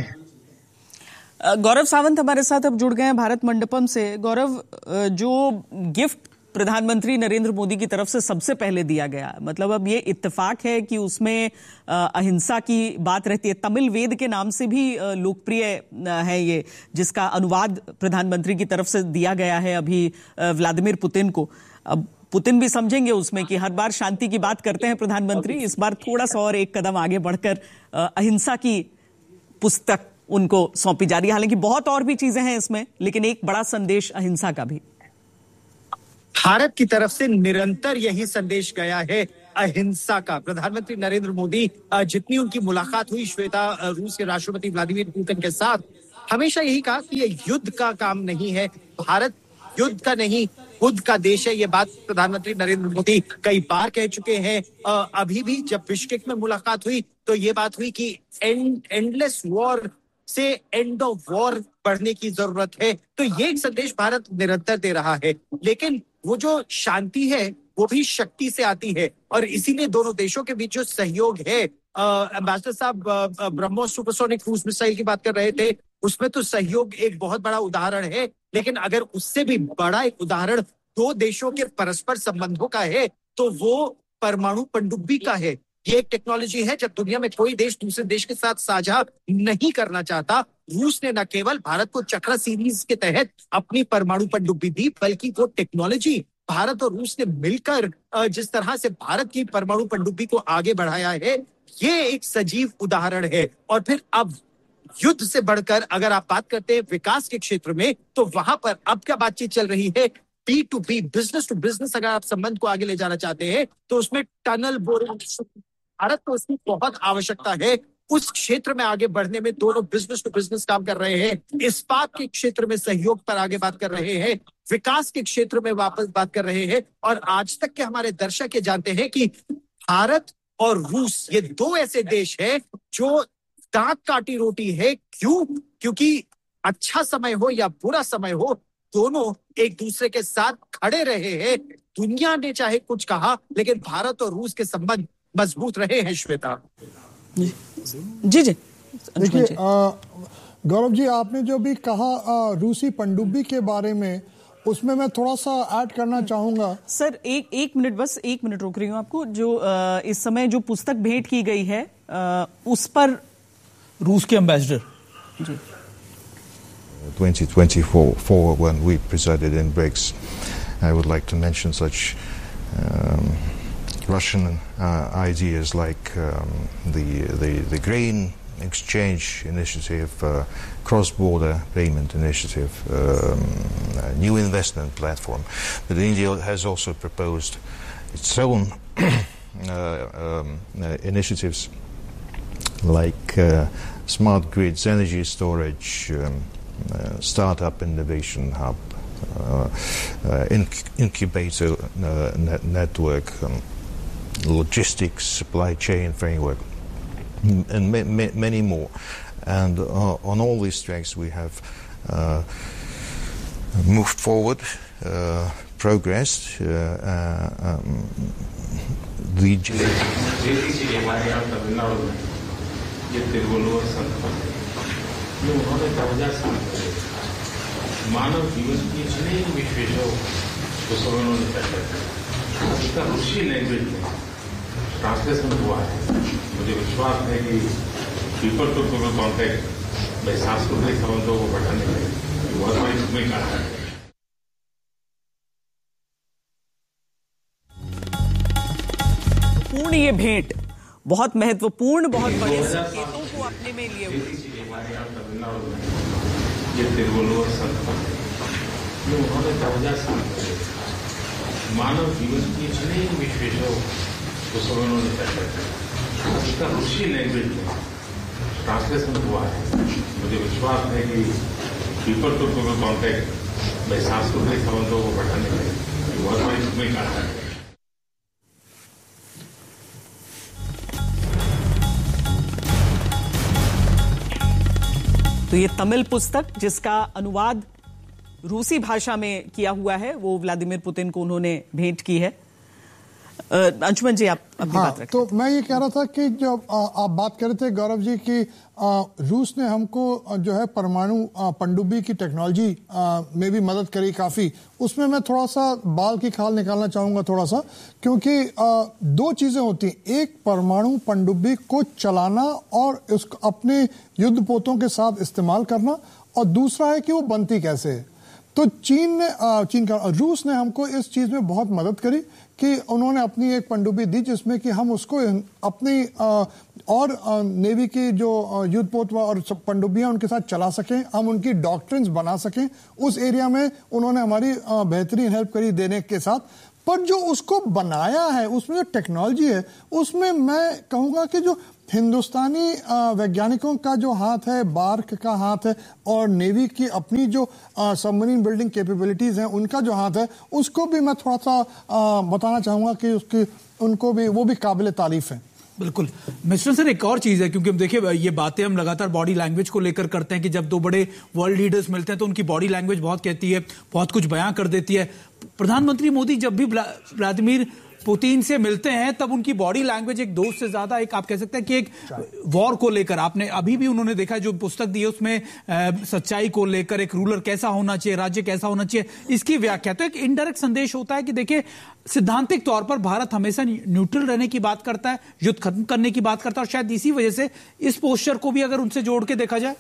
हैं। गौरव सावंत हमारे साथ अब जुड़ गए हैं भारत मंडपम से। गौरव, जो गिफ्ट प्रधानमंत्री नरेंद्र मोदी की तरफ से सबसे पहले दिया गया, मतलब अब ये इत्तेफाक है कि उसमें अहिंसा की बात रहती है। तमिल वेद के नाम से भी लोकप्रिय है ये, जिसका अनुवाद प्रधानमंत्री की तरफ से दिया गया है अभी व्लादिमीर पुतिन को। अब पुतिन भी समझेंगे उसमें कि हर बार शांति की बात करते हैं प्रधानमंत्री, इस बार थोड़ा सा और एक कदम आगे बढ़कर अहिंसा की पुस्तक उनको सौंपी जा रही है। हालांकि बहुत और भी चीजें हैं इसमें, लेकिन एक बड़ा संदेश अहिंसा का भी। भारत की तरफ से निरंतर यही संदेश गया है, अहिंसा का। प्रधानमंत्री नरेंद्र मोदी जितनी उनकी मुलाकात हुई श्वेता रूस के राष्ट्रपति व्लादिमीर पुतिन के साथ, हमेशा यही कहा कि ये युद्ध का काम नहीं है, भारत युद्ध का नहीं बुद्ध का देश है। ये बात प्रधानमंत्री नरेंद्र मोदी कई बार कह चुके हैं। अभी भी जब बिश्केक में मुलाकात हुई तो ये बात हुई कि एंड एंडलेस वॉर से एंड ऑफ वॉर बढ़ने की जरूरत है। तो ये एक संदेश भारत निरंतर दे रहा है, लेकिन वो जो शांति है वो भी शक्ति से आती है, और इसीलिए दोनों देशों के बीच जो सहयोग है, एम्बेसडर साहब ब्रह्मोस सुपरसोनिक क्रूज मिसाइल की बात कर रहे थे, उसमें तो सहयोग एक बहुत बड़ा उदाहरण है, लेकिन अगर उससे भी बड़ा एक उदाहरण दो देशों के परस्पर संबंधों का है तो वो परमाणु पनडुब्बी का है। ये एक टेक्नोलॉजी है, जब दुनिया में कोई देश दूसरे देश के साथ साझा नहीं करना चाहता, रूस ने न केवल भारत को चक्रा सीरीज के तहत अपनी परमाणु पनडुब्बी दी, बल्कि वो टेक्नोलॉजी भारत और रूस ने मिलकर जिस तरह से भारत की परमाणु पनडुब्बी को आगे बढ़ाया है, ये एक सजीव उदाहरण है। और फिर अब युद्ध से बढ़कर अगर आप बात करते हैं विकास के क्षेत्र में, तो वहां पर अब क्या बातचीत चल रही है, B to be, business to business, अगर आप संबंध को आगे ले जाना चाहते हैं तो उसमें टनल बोरिंग, भारत को उसकी बहुत आवश्यकता है। उस क्षेत्र में आगे बढ़ने में दोनों बिजनेस टू बिजनेस काम कर रहे हैं, इस्पात के क्षेत्र में सहयोग पर आगे बात कर रहे हैं, विकास के क्षेत्र में वापस बात कर रहे हैं। और आज तक के हमारे दर्शक ये जानते हैं कि भारत और रूस ये दो ऐसे देश हैं जो दांत काटी रोटी है। क्यों? क्योंकि अच्छा समय हो या बुरा समय हो, दोनों एक दूसरे के साथ खड़े रहे हैं। दुनिया ने चाहे कुछ कहा, लेकिन भारत और रूस के संबंध मजबूत रहे हैं। श्वेता जी जी, जी। देखिए गौरव जी, आपने जो भी कहा आ, रूसी पनडुब्बी के बारे में, उसमें मैं थोड़ा सा ऐड करना चाहूंगा। सर एक एक मिनट, बस एक मिनट रोक रही हूँ आपको। जो आ, इस समय जो पुस्तक भेंट की गई है आ, उस पर रूस के ambassador ji twenty twenty-four when we presided in BRICS, I would like to mention such um, Russian uh, ideas like um, the, the the grain exchange initiative, uh, cross-border payment initiative, um, a new investment platform. But India has also proposed its own uh, um, uh, initiatives like uh, smart grids, energy storage, um, uh, startup innovation hub, uh, uh, inc- incubator uh, net- network, um, logistics, supply chain framework, and ma- ma- many more. And uh, on all these tracks we have uh, moved forward, uh, progressed. Uh, uh, um, the ये तिरुवल्लुवर संत ये उन्होंने दो हजार साल पहले मानव जीवन की अनेक विशेषों को सब उन्होंने चर्चा की। इसका रूसी लैंग्वेज में ट्रांसलेशन हुआ है। मुझे विश्वास है कि पीपल टू पीपल कॉन्टैक्ट में सांस्कृतिक संबंधों को बढ़ाने में बहुत बड़ी भूमिका है। पूर्ण ये भेंट बहुत महत्वपूर्ण, बहुत बड़े संकेतों को अपने में लिए हुए। ये तिरुवल्लुवर संत ये उन्होंने दो हजार साल पहले मानव जीवन की अनेक विशेषों को सब उन्होंने चर्चा की। इसका रूसी लैंग्वेज में ट्रांसलेशन हुआ है। मुझे विश्वास है कि पीपल टू पीपल कॉन्टैक्ट में सांस्कृतिक संबंधों को बढ़ाने में बहुत बड़ी भूमिका है। तो ये तमिल पुस्तक जिसका अनुवाद रूसी भाषा में किया हुआ है, वो व्लादिमीर पुतिन को उन्होंने भेंट की है। अंशुमन जी, आप अपनी हाँ, बात रखें। तो मैं ये कह रहा था कि जब आप बात कर रहे थे गौरव जी कि रूस ने हमको जो है परमाणु पनडुब्बी की टेक्नोलॉजी में भी मदद करी काफ़ी, उसमें मैं थोड़ा सा बाल की खाल निकालना चाहूँगा थोड़ा सा, क्योंकि दो चीज़ें होती हैं। एक परमाणु पनडुब्बी को चलाना और उसको अपने युद्धपोतों के साथ इस्तेमाल करना, और दूसरा है कि वो बनती कैसे है। तो चीन ने चीन का रूस ने हमको इस चीज़ में बहुत मदद करी कि उन्होंने अपनी एक पनडुब्बी दी जिसमें कि हम उसको अपनी और नेवी की जो युद्धपोत और पनडुब्बियां उनके साथ चला सकें, हम उनकी डॉक्ट्रिन्स बना सकें। उस एरिया में उन्होंने हमारी बेहतरीन हेल्प करी देने के साथ पर जो उसको बनाया है, उसमें जो टेक्नोलॉजी है, उसमें मैं कहूँगा कि जो हिंदुस्तानी वैज्ञानिकों का जो हाथ है, बार्क का हाथ है, और नेवी की अपनी जो सबमरीन बिल्डिंग कैपेबिलिटीज हैं उनका जो हाथ है, उसको भी मैं थोड़ा सा आ, बताना चाहूँगा कि उसकी उनको भी वो भी काबिल तारीफ है। बिल्कुल मिस्टर सर, एक और चीज है, क्योंकि हम देखिए ये बातें हम लगातार बॉडी लैंग्वेज को लेकर करते हैं कि जब दो बड़े वर्ल्ड लीडर्स मिलते हैं तो उनकी बॉडी लैंग्वेज बहुत कहती है, बहुत कुछ बयां कर देती है। प्रधानमंत्री मोदी जब भी व्लादिमीर पुतिन से मिलते हैं तब उनकी बॉडी लैंग्वेज एक दोस्त से ज्यादा एक आप कह सकते हैं कि एक वॉर को लेकर, आपने अभी भी उन्होंने देखा जो पुस्तक दी है उसमें आ, सच्चाई को लेकर, एक रूलर कैसा होना चाहिए, राज्य कैसा होना चाहिए, इसकी व्याख्या। तो एक इनडायरेक्ट संदेश होता है कि देखिए सिद्धांतिक तौर पर भारत हमेशा न्यूट्रल रहने की बात करता है, युद्ध खत्म करने की बात करता है, और शायद इसी वजह से इस पोस्चर को भी अगर उनसे जोड़ के देखा जाए।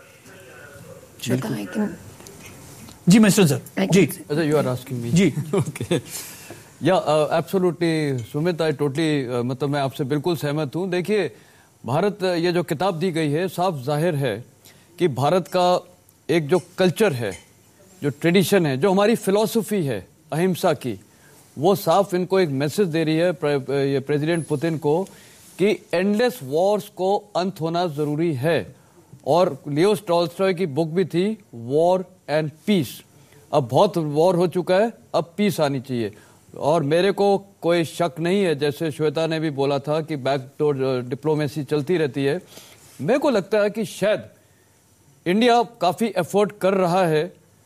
जी मिस्टर सर। जी अच्छा, you are asking me. Ji okay, या एब्सोल्युटली सुमित, आई टोटली मतलब मैं आपसे बिल्कुल सहमत हूं। देखिए भारत, ये जो किताब दी गई है, साफ जाहिर है कि भारत का एक जो कल्चर है, जो ट्रेडिशन है, जो हमारी फिलॉसफी है अहिंसा की, वो साफ इनको एक मैसेज दे रही है प्रे, ये प्रेसिडेंट पुतिन को कि एंडलेस वॉर्स को अंत होना जरूरी है। और लियो टॉल्स्टॉय की बुक भी थी, वॉर एंड पीस। अब बहुत वॉर हो चुका है, अब पीस आनी चाहिए। और मेरे को कोई शक नहीं है, जैसे श्वेता ने भी बोला था कि बैकडोर डिप्लोमेसी चलती रहती है, मेरे को लगता है कि शायद इंडिया काफी एफर्ट कर रहा है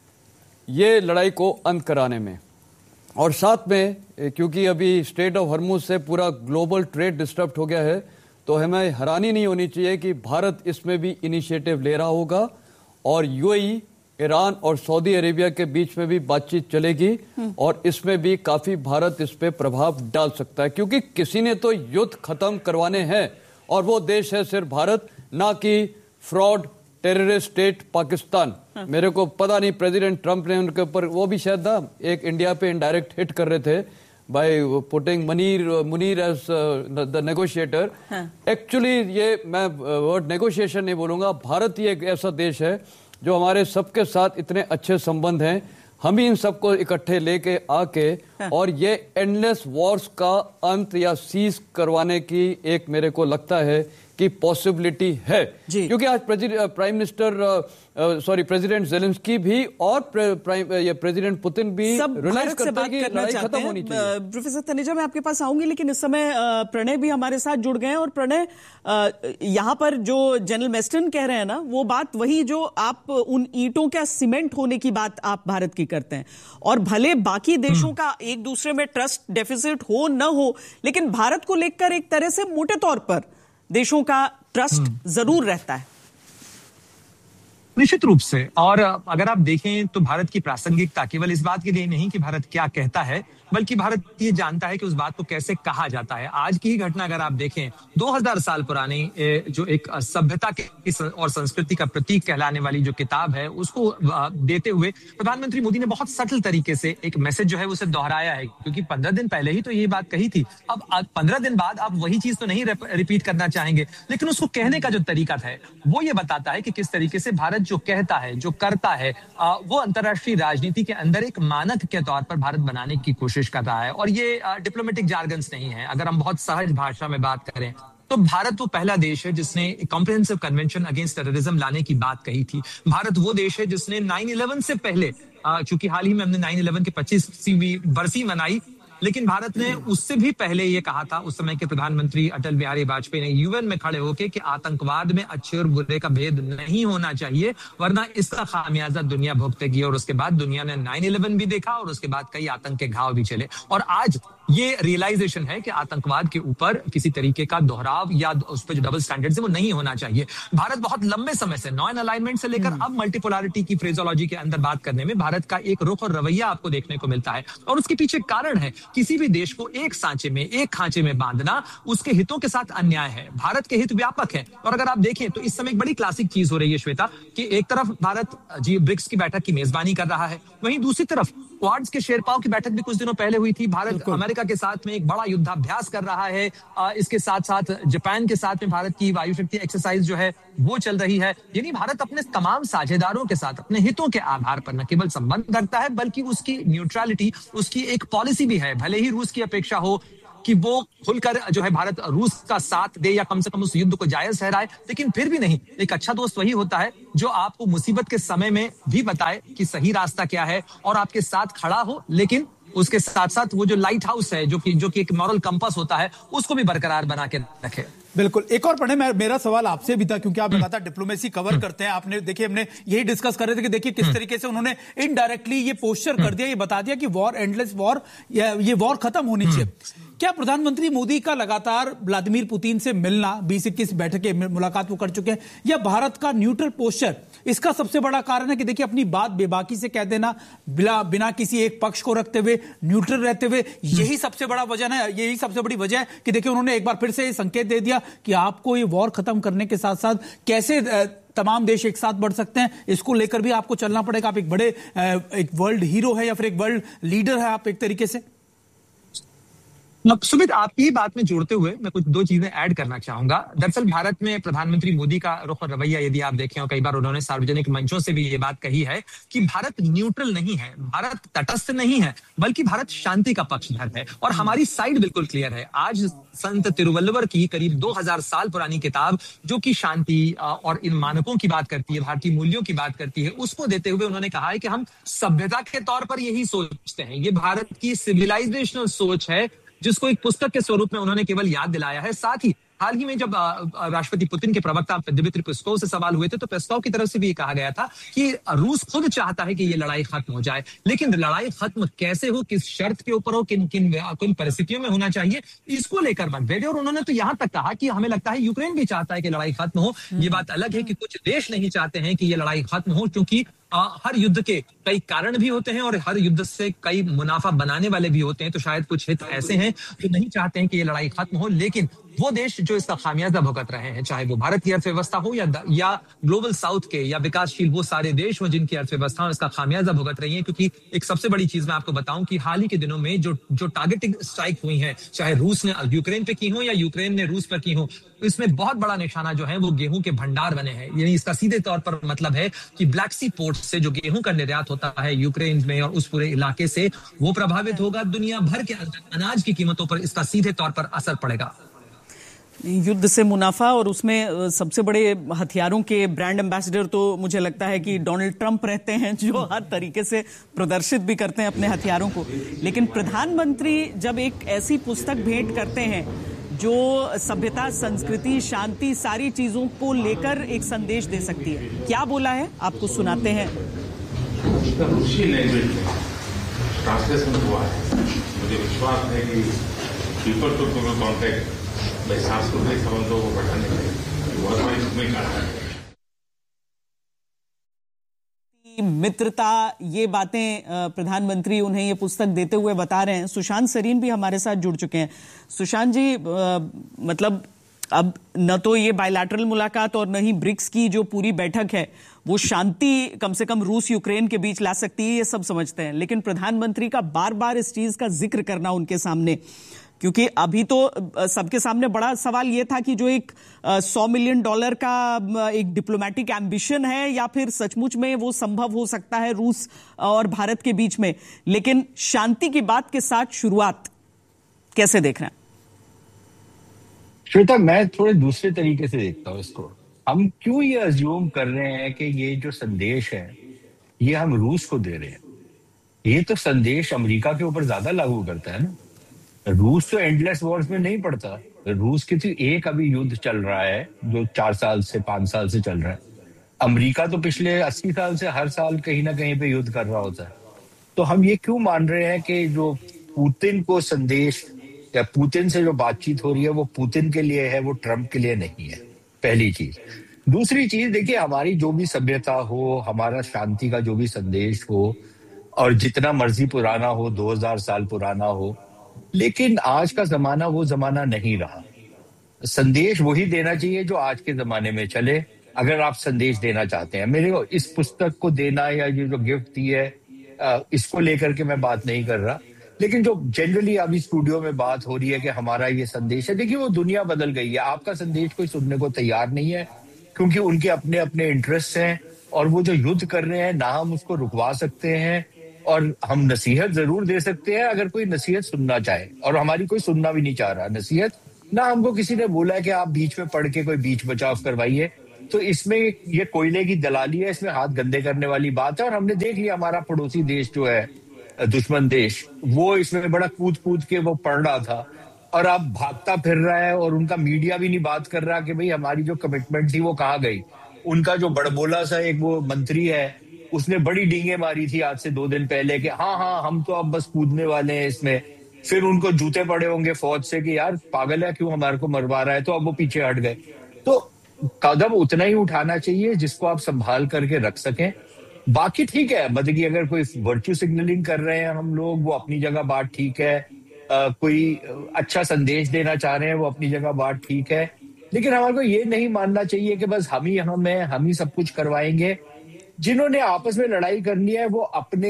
ये लड़ाई को अंत कराने में। और साथ में क्योंकि अभी स्ट्रेट ऑफ हॉर्मुज से पूरा ग्लोबल ट्रेड डिस्टर्ब हो गया है, तो हमें हैरानी नहीं होनी चाहिए कि भारत इसमें भी इनिशिएटिव ले रहा होगा, और यूएई, ईरान और सऊदी अरेबिया के बीच में भी बातचीत चलेगी, और इसमें भी काफी भारत इस पे प्रभाव डाल सकता है, क्योंकि किसी ने तो युद्ध खत्म करवाने हैं, और वो देश है सिर्फ भारत, ना कि फ्रॉड टेररिस्ट स्टेट पाकिस्तान। हाँ। मेरे को पता नहीं, प्रेसिडेंट ट्रंप ने उनके ऊपर वो भी शायद ना एक इंडिया पे इनडायरेक्ट हिट कर रहे थे by putting Munir Munir as the negotiator. Actually ये मैं वर्ड नेगोशिएशन नहीं बोलूंगा, भारत ही एक ऐसा देश है जो हमारे सबके साथ इतने अच्छे संबंध हैं, हम ही इन सबको इकट्ठे लेके आके हाँ। और ये एंडलेस वॉर्स का अंत या सीज करवाने की एक मेरे को लगता है की पॉसिबिलिटी है, क्योंकि आज prime minister sorry president Zelensky भी और प्राइम ये प्रेसिडेंट पुतिन भी रियलाइज करते हैं कि लड़ाई खत्म होनी चाहिए। प्रोफेसर तनेजा, मैं आपके पास आऊंगी, लेकिन इस समय प्रणय भी हमारे साथ जुड़ गए हैं। और प्रणय, यहां पर जो जनरल मेस्टन कह रहे हैं ना, वो बात वही जो आप उन ईंटों का सीमेंट होने की बात आप भारत की करते हैं, और भले बाकी देशों का एक दूसरे में ट्रस्ट डेफिसिट हो न हो, लेकिन भारत को लेकर एक तरह से मोटे तौर पर देशों का ट्रस्ट जरूर रहता है। निश्चित रूप से। और अगर आप देखें तो भारत की प्रासंगिकता केवल इस बात के लिए नहीं कि भारत क्या कहता है, बल्कि भारत ये जानता है कि उस बात को कैसे कहा जाता है। आज की ही घटना अगर आप देखें, दो हज़ार साल पुरानी जो एक सभ्यता की और संस्कृति का प्रतीक कहलाने वाली जो किताब है, उसको देते हुए प्रधानमंत्री मोदी ने बहुत सटल तरीके से एक मैसेज जो है उसे दोहराया है, क्योंकि पंद्रह दिन पहले ही तो ये बात कही थी। अब पंद्रह दिन बाद आप वही चीज तो नहीं रिपीट करना चाहेंगे, लेकिन उसको कहने का जो तरीका था वो ये बताता है कि किस तरीके से भारत जो कहता है, जो करता है, वो अंतर्राष्ट्रीय राजनीति के अंदर एक मानक के तौर पर भारत बनाने की कोशिश कर रहा है। और ये डिप्लोमेटिक जार्गन्स नहीं है। अगर हम बहुत सहज भाषा में बात करें तो भारत वो पहला देश है जिसने कॉम्प्रिहेंसिव कन्वेंशन अगेंस्ट टेररिज्म लाने की बात कही थी। भारत वो देश है जिसने नाइन इलेवन से पहले, चूंकि हाल ही में हमने नाइन इलेवन की पच्चीसवीं बरसी मनाई, लेकिन भारत ने उससे भी पहले ये कहा था, उस समय के प्रधानमंत्री अटल बिहारी वाजपेयी ने यूएन में खड़े होकर कि आतंकवाद में अच्छे और बुरे का भेद नहीं होना चाहिए, वरना इसका खामियाजा दुनिया भुगतेगी। और उसके बाद दुनिया ने नाइन इलेवन भी देखा, और उसके बाद कई आतंक के घाव भी चले। और आज ये रियलाइजेशन है कि आतंकवाद के ऊपर किसी तरीके का दोहराव या उस पर जो डबल स्टैंडर्ड्स है वो नहीं होना चाहिए। भारत बहुत लंबे समय से नॉन अलाइनमेंट से लेकर अब मल्टीपोलैरिटी की फ्रेजोलॉजी के अंदर बात करने में भारत का एक रुख और रवैया आपको देखने को मिलता है। और उसके पीछे कारण है, किसी भी देश को एक सांचे में, एक खांचे में बांधना उसके हितों के साथ अन्याय है। भारत के हित व्यापक है। और अगर आप देखें तो इस समय एक बड़ी क्लासिक चीज हो रही है श्वेता, कि एक तरफ भारत जी ब्रिक्स की बैठक की मेजबानी कर रहा है, वहीं दूसरी तरफ क्वाड्स के शेरपाओं की बैठक भी कुछ दिनों पहले हुई थी। भारत अमेरिका अमेरिका के साथ में एक बड़ा युद्धाभ्यास कर रहा है। इसके साथ साथ जापान के साथ में भारत की वायु शक्ति एक्सरसाइज जो है वो चल रही है। यानी भारत अपने तमाम साझेदारों के साथ अपने हितों के आधार पर न केवल संबंध रखता है बल्कि उसकी न्यूट्रलिटी, उसकी एक पॉलिसी भी है। भले ही रूस की अपेक्षा हो कि वो खुलकर जो है भारत रूस का साथ दे या कम से कम उस युद्ध को जायज ठहराए, लेकिन फिर भी नहीं, एक अच्छा दोस्त वही होता है जो आपको मुसीबत के समय में भी बताए कि सही रास्ता क्या है और आपके साथ खड़ा हो, लेकिन उसके साथ साथ वो जो लाइट हाउस है, जो कि जो कि एक मॉरल कंपास होता है, उसको भी बरकरार बना के रखे। बिल्कुल। एक और पढ़े, मेरा सवाल आपसे भी था, क्योंकि आप लगातार डिप्लोमेसी कवर करते हैं। आपने देखिए, हमने यही डिस्कस कर रहे थे कि देखिए किस तरीके से उन्होंने इनडायरेक्टली ये पोस्चर कर दिया, ये बता दिया कि वॉर, एंडलेस वॉर, ये वॉर खत्म होनी चाहिए। क्या प्रधानमंत्री मोदी का लगातार व्लादिमीर पुतिन से मिलना, बीस इक्कीस बैठकें मुलाकात वो कर चुके हैं, या भारत का न्यूट्रल पोस्चर इसका सबसे बड़ा कारण है कि देखिए अपनी बात बेबाकी से कह देना, बिना बिना किसी एक पक्ष को रखते हुए, न्यूट्रल रहते हुए, यही सबसे बड़ा वजह है, यही सबसे बड़ी वजह है कि देखिए उन्होंने एक बार फिर से संकेत दे दिया कि आपको ये वॉर खत्म करने के साथ साथ कैसे तमाम देश एक साथ बढ़ सकते हैं, इसको लेकर भी आपको चलना पड़ेगा। आप एक बड़े एक वर्ल्ड हीरो है या फिर एक वर्ल्ड लीडर है आप एक तरीके से। सुमित, आपकी बात में जोड़ते हुए मैं कुछ दो चीजें ऐड करना चाहूंगा। दरअसल भारत में प्रधानमंत्री मोदी का रुख और रवैया यदि आप देखें, और कई बार उन्होंने सार्वजनिक मंचों से भी ये बात कही है कि भारत न्यूट्रल नहीं है, भारत तटस्थ नहीं है, बल्कि भारत शांति का पक्षधर है और हमारी साइड बिल्कुल क्लियर है। आज संत तिरुवल्लुवर की करीब दो हज़ार साल पुरानी किताब जो कि शांति और इन मानकों की बात करती है, भारतीय मूल्यों की बात करती है, उसको देते हुए उन्होंने कहा है कि हम सभ्यता के तौर पर यही सोचते हैं। ये भारत की सिविलाइजेशनल सोच है जिसको एक पुस्तक के स्वरूप में उन्होंने केवल याद दिलाया है। साथ ही हाल ही में जब राष्ट्रपति पुतिन के प्रवक्ता दिमित्री पेस्कोव से सवाल हुए थे, तो पेस्कोव की तरफ से भी ये कहा गया था कि रूस खुद चाहता है कि ये लड़ाई खत्म हो जाए, लेकिन लड़ाई खत्म कैसे हो, किस शर्त के ऊपर हो, किन किन किन परिस्थितियों में होना चाहिए, इसको लेकर मतभेद है। और उन्होंने तो यहां तक कहा कि हमें लगता है यूक्रेन भी चाहता है कि लड़ाई खत्म हो। ये बात अलग है कि कुछ देश नहीं चाहते हैं कि ये लड़ाई खत्म हो, क्योंकि आ, हर युद्ध के कई कारण भी होते हैं और हर युद्ध से कई मुनाफा बनाने वाले भी होते हैं। तो शायद कुछ हित ऐसे हैं जो नहीं चाहते हैं कि ये लड़ाई खत्म हो, लेकिन वो देश जो इसका खामियाजा भुगत रहे हैं, चाहे वो भारत की अर्थव्यवस्था हो या या ग्लोबल साउथ के या विकासशील वो सारे देश हो जिनकी अर्थव्यवस्था इसका खामियाजा भुगत रही है। क्योंकि एक सबसे बड़ी चीज मैं आपको बताऊं कि हाल ही के दिनों में जो जो टारगेटिंग स्ट्राइक हुई है, चाहे रूस ने यूक्रेन पे की हो या यूक्रेन ने रूस पर की हो, इसमें बहुत बड़ा निशाना जो है वो गेहूं के भंडार बने हैं। यानी इसका सीधे तौर पर मतलब है कि ब्लैक सी पोर्ट से जो गेहूं का निर्यात होता है यूक्रेन में और उस पूरे इलाके से, वो प्रभावित होगा। दुनिया भर के अंदर अनाज की कीमतों पर इसका सीधे तौर पर असर पड़ेगा। युद्ध से मुनाफा, और उसमें सबसे बड़े हथियारों के ब्रांड एम्बेसडर तो मुझे लगता है कि डोनाल्ड ट्रंप रहते हैं, जो हर तरीके से प्रदर्शित भी करते हैं अपने हथियारों को। लेकिन प्रधानमंत्री जब एक ऐसी पुस्तक भेंट करते हैं जो सभ्यता, संस्कृति, शांति, सारी चीजों को लेकर एक संदेश दे सकती है, क्या बोला है आपको सुनाते हैं। रूसी लैंग्वेज में ट्रांसलेशन हुआ है। मुझे विश्वास है कि पीपल टू पीपल कॉन्टैक्ट में सांस्कृतिक संबंधों को बढ़ाने में बहुत बड़ी भूमिका है। मित्रता, ये बातें प्रधानमंत्री उन्हें ये पुस्तक देते हुए बता रहे हैं। सुशांत सरीन भी हमारे साथ जुड़ चुके हैं। सुशांत जी, आ, मतलब अब न तो ये बायलैटरल मुलाकात और न ही ब्रिक्स की जो पूरी बैठक है वो शांति कम से कम रूस यूक्रेन के बीच ला सकती है, ये सब समझते हैं, लेकिन प्रधानमंत्री का बार बार इस चीज का जिक्र करना उनके सामने, क्योंकि अभी तो सबके सामने बड़ा सवाल यह था कि जो एक सौ मिलियन डॉलर का एक डिप्लोमेटिक एम्बिशन है या फिर सचमुच में वो संभव हो सकता है रूस और भारत के बीच में। लेकिन शांति की बात के साथ शुरुआत कैसे देख रहे हैं? श्वेता, मैं थोड़े दूसरे तरीके से देखता हूं इसको। हम क्यों ये अज्यूम कर रहे हैं कि ये जो संदेश है ये हम रूस को दे रहे हैं? ये तो संदेश अमेरिका के ऊपर ज्यादा लागू करता है ना। रूस तो एंडलेस वॉर्स में नहीं पड़ता। रूस की तो एक अभी युद्ध चल रहा है जो चार साल से पांच साल से चल रहा है। अमेरिका तो पिछले अस्सी साल से हर साल कहीं ना कहीं पे युद्ध कर रहा होता है। तो हम ये क्यों मान रहे हैं कि जो पुतिन को संदेश या पुतिन से जो बातचीत हो रही है वो पुतिन के लिए है, वो ट्रंप के लिए नहीं है? पहली चीज। दूसरी चीज, देखिए, हमारी जो भी सभ्यता हो, हमारा शांति का जो भी संदेश हो, और जितना मर्जी पुराना हो, दो हजार साल पुराना हो, लेकिन आज का जमाना वो जमाना नहीं रहा। संदेश वही देना चाहिए जो आज के जमाने में चले। अगर आप संदेश देना चाहते हैं, मेरे को इस पुस्तक को देना या ये जो गिफ्ट दी है इसको लेकर के मैं बात नहीं कर रहा, लेकिन जो जनरली अभी स्टूडियो में बात हो रही है कि हमारा ये संदेश है, देखिए वो दुनिया बदल गई है। आपका संदेश कोई सुनने को तैयार नहीं है, क्योंकि उनके अपने अपने इंटरेस्ट हैं, और वो जो युद्ध कर रहे हैं ना हम उसको रुकवा सकते हैं, और हम नसीहत जरूर दे सकते हैं अगर कोई नसीहत सुनना चाहे, और हमारी कोई सुनना भी नहीं चाह रहा नसीहत। ना हमको किसी ने बोला है कि आप बीच में पढ़ के कोई बीच बचाव करवाइए। तो इसमें ये कोयले की दलाली है, इसमें हाथ गंदे करने वाली बात है। और हमने देख लिया हमारा पड़ोसी देश जो है, दुश्मन देश, वो इसमें बड़ा कूद कूद के वो पढ़ रहा था, और अब भागता फिर रहा है, और उनका मीडिया भी नहीं बात कर रहा कि भाई हमारी जो कमिटमेंट थी वो कहाँ गई। उनका जो बड़बोला सा एक वो मंत्री है, उसने बड़ी डींगे मारी थी आज से दो दिन पहले कि हाँ हाँ हम तो अब बस कूदने वाले हैं इसमें। फिर उनको जूते पड़े होंगे फौज से कि यार पागल है, क्यों हमारे को मरवा रहा है, तो अब वो पीछे हट गए। तो कदम उतना ही उठाना चाहिए जिसको आप संभाल करके रख सकें। बाकी ठीक है, मतलब कि अगर कोई वर्च्यू सिग्नलिंग कर रहे हैं हम लोग, वो अपनी जगह बात ठीक है। आ, कोई अच्छा संदेश देना चाह रहे हैं, वो अपनी जगह बात ठीक है। लेकिन हमारे को ये नहीं मानना चाहिए कि बस हम ही हम हैं, हम ही सब कुछ करवाएंगे। जिन्होंने आपस में लड़ाई करनी है वो अपने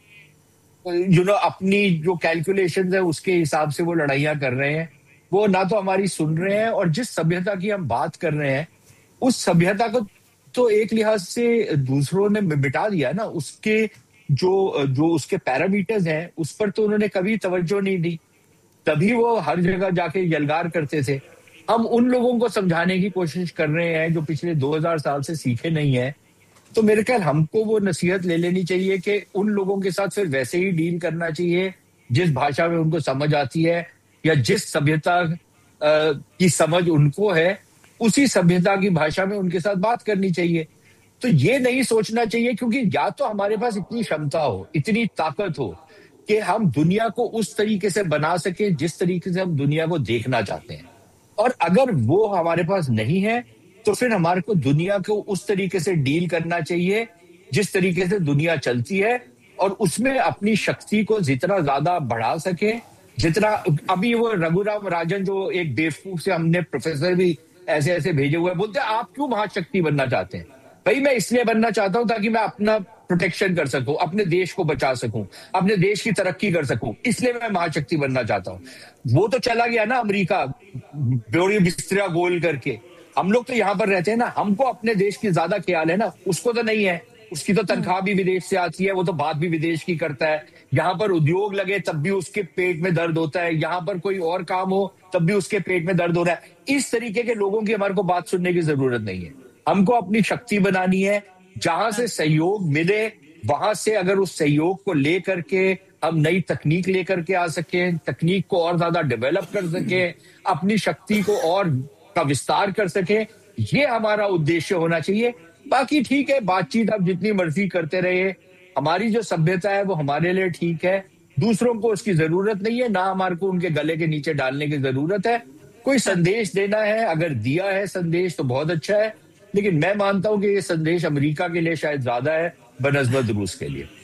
यू नो अपनी जो कैलकुलेशंस है उसके हिसाब से वो लड़ाइयां कर रहे हैं। वो ना तो हमारी सुन रहे हैं, और जिस सभ्यता की हम बात कर रहे हैं उस सभ्यता को तो एक लिहाज से दूसरों ने मिटा दिया ना। उसके जो जो उसके पैरामीटर्स हैं उस पर तो उन्होंने कभी तवज्जो नहीं दी, तभी वो हर जगह जाके यलगार करते थे। हम उन लोगों को समझाने की कोशिश कर रहे हैं जो पिछले दो हज़ार साल से सीखे नहीं है। तो मेरे ख्याल हमको वो नसीहत ले लेनी चाहिए कि उन लोगों के साथ फिर वैसे ही डील करना चाहिए जिस भाषा में उनको समझ आती है, या जिस सभ्यता की समझ उनको है उसी सभ्यता की भाषा में उनके साथ बात करनी चाहिए। तो ये नहीं सोचना चाहिए, क्योंकि या तो हमारे पास इतनी क्षमता हो, इतनी ताकत हो कि हम दुनिया को उस तरीके से बना सके जिस तरीके से हम दुनिया को देखना चाहते हैं, और अगर वो हमारे पास नहीं है तो फिर हमारे को दुनिया को उस तरीके से डील करना चाहिए जिस तरीके से दुनिया चलती है, और उसमें अपनी शक्ति को जितना ज्यादा बढ़ा सके। जितना अभी वो रघुराम राजन जो एक बेवकूफ से हमने प्रोफेसर भी ऐसे ऐसे भेजे हुए, बोलते हैं आप क्यों महाशक्ति बनना चाहते हैं? भाई मैं इसलिए बनना चाहता हूं ताकि मैं अपना प्रोटेक्शन कर सकूं, अपने देश को बचा सकूं, अपने देश की तरक्की कर सकूं, इसलिए मैं महाशक्ति बनना चाहता हूं। वो तो चला गया ना अमेरिका, बड़ी बिस्तरा गोल करके। हम लोग तो यहाँ पर रहते हैं ना, हमको अपने देश की ज्यादा ख्याल है ना, उसको तो नहीं है। उसकी तो तनख्वाह भी विदेश से आती है, वो तो बात भी विदेश की करता है। यहाँ पर उद्योग लगे तब भी उसके पेट में दर्द होता है, यहाँ पर कोई और काम हो तब भी उसके पेट में दर्द हो रहा है। इस तरीके के लोगों की हमारे को बात सुनने की जरूरत नहीं है। हमको अपनी शक्ति बनानी है, जहां से सहयोग मिले वहां से अगर उस सहयोग को लेकर के हम नई तकनीक लेकर के आ सके, तकनीक को और ज्यादा डेवलप कर सके, अपनी शक्ति को और का विस्तार कर सके, ये हमारा उद्देश्य होना चाहिए। बाकी ठीक है, बातचीत आप जितनी मर्जी करते रहे, हमारी जो सभ्यता है वो हमारे लिए ठीक है, दूसरों को उसकी जरूरत नहीं है, ना हमारे को उनके गले के नीचे डालने की जरूरत है। कोई संदेश देना है, अगर दिया है संदेश तो बहुत अच्छा है, लेकिन मैं मानता हूं कि ये संदेश अमेरिका के लिए शायद ज्यादा है बनस्बत रूस के लिए।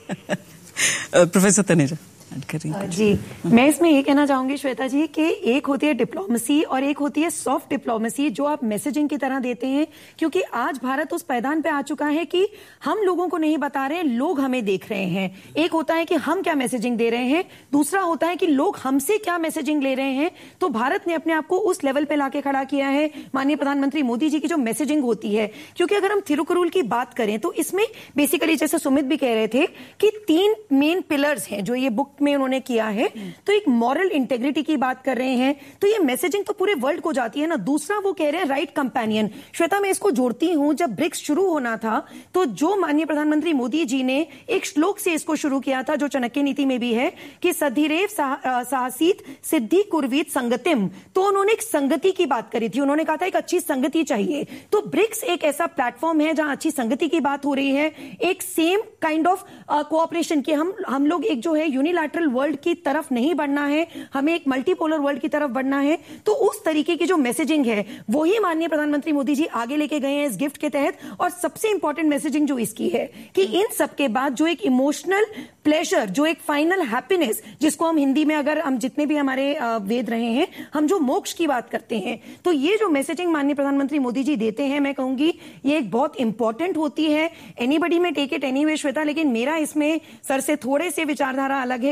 प्रोफेसर तनेजा जी, मैं इसमें ये कहना चाहूंगी श्वेता जी कि एक होती है डिप्लोमेसी और एक होती है सॉफ्ट डिप्लोमेसी, जो आप मैसेजिंग की तरह देते हैं। क्योंकि आज भारत उस पैदान पे आ चुका है कि हम लोगों को नहीं बता रहे, लोग हमें देख रहे हैं। एक होता है कि हम क्या मैसेजिंग दे रहे हैं, दूसरा होता है कि लोग हमसे क्या मैसेजिंग ले रहे हैं। तो भारत ने अपने आप को उस लेवल पे लाके खड़ा किया है माननीय प्रधानमंत्री मोदी जी की जो मैसेजिंग होती है। क्योंकि अगर हम थिरुकुरुल की बात करें तो इसमें बेसिकली जैसे सुमित भी कह रहे थे कि तीन मेन पिलर्स हैं जो ये बुक में उन्होंने किया है। तो एक मॉरल इंटेग्रिटी की बात कर रहे हैं, तो ये मैसेजिंग तो पूरे वर्ल्ड को जाती है ना। दूसरा वो कह रहे हैं राइट कंपेनियन। श्वेता, मैं इसको जोड़ती हूं, जब ब्रिक्स शुरू होना था तो जो माननीय प्रधानमंत्री मोदी जी ने एक श्लोक से इसको शुरू किया था, जो चाणक्य नीति में भी है कि सधिरेव साहसीत सिद्धि कुर्वीत संगतिम। तो उन्होंने एक संगति की बात करी थी, उन्होंने कहा था एक अच्छी संगति चाहिए। तो ब्रिक्स एक ऐसा प्लेटफॉर्म है जहां अच्छी संगति की बात हो रही है, एक सेम काइंड ऑफ कोऑपरेशन की हम हम लोग एक जो है यूनिलैटरल वर्ल्ड की तरफ नहीं बढ़ना है, हमें एक मल्टीपोलर वर्ल्ड की तरफ बढ़ना है। तो उस तरीके की जो मैसेजिंग है वही माननीय प्रधानमंत्री मोदी जी आगे लेके गए हैं इस गिफ्ट के तहत। और सबसे इंपॉर्टेंट मैसेजिंग जो इसकी है कि इन सबके बाद जो एक इमोशनल प्लेजर, जो एक फाइनल हैप्पीनेस, जिसको हम हिंदी में अगर हम जितने भी हमारे वेद रहे हैं, हम जो मोक्ष की बात करते हैं, तो ये जो मैसेजिंग माननीय प्रधानमंत्री मोदी जी देते हैं, मैं कहूंगी ये एक बहुत इंपॉर्टेंट होती है। एनीबडी में टेक इट एनीवे श्वेता, लेकिन मेरा इसमें सर से थोड़े से विचारधारा अलग है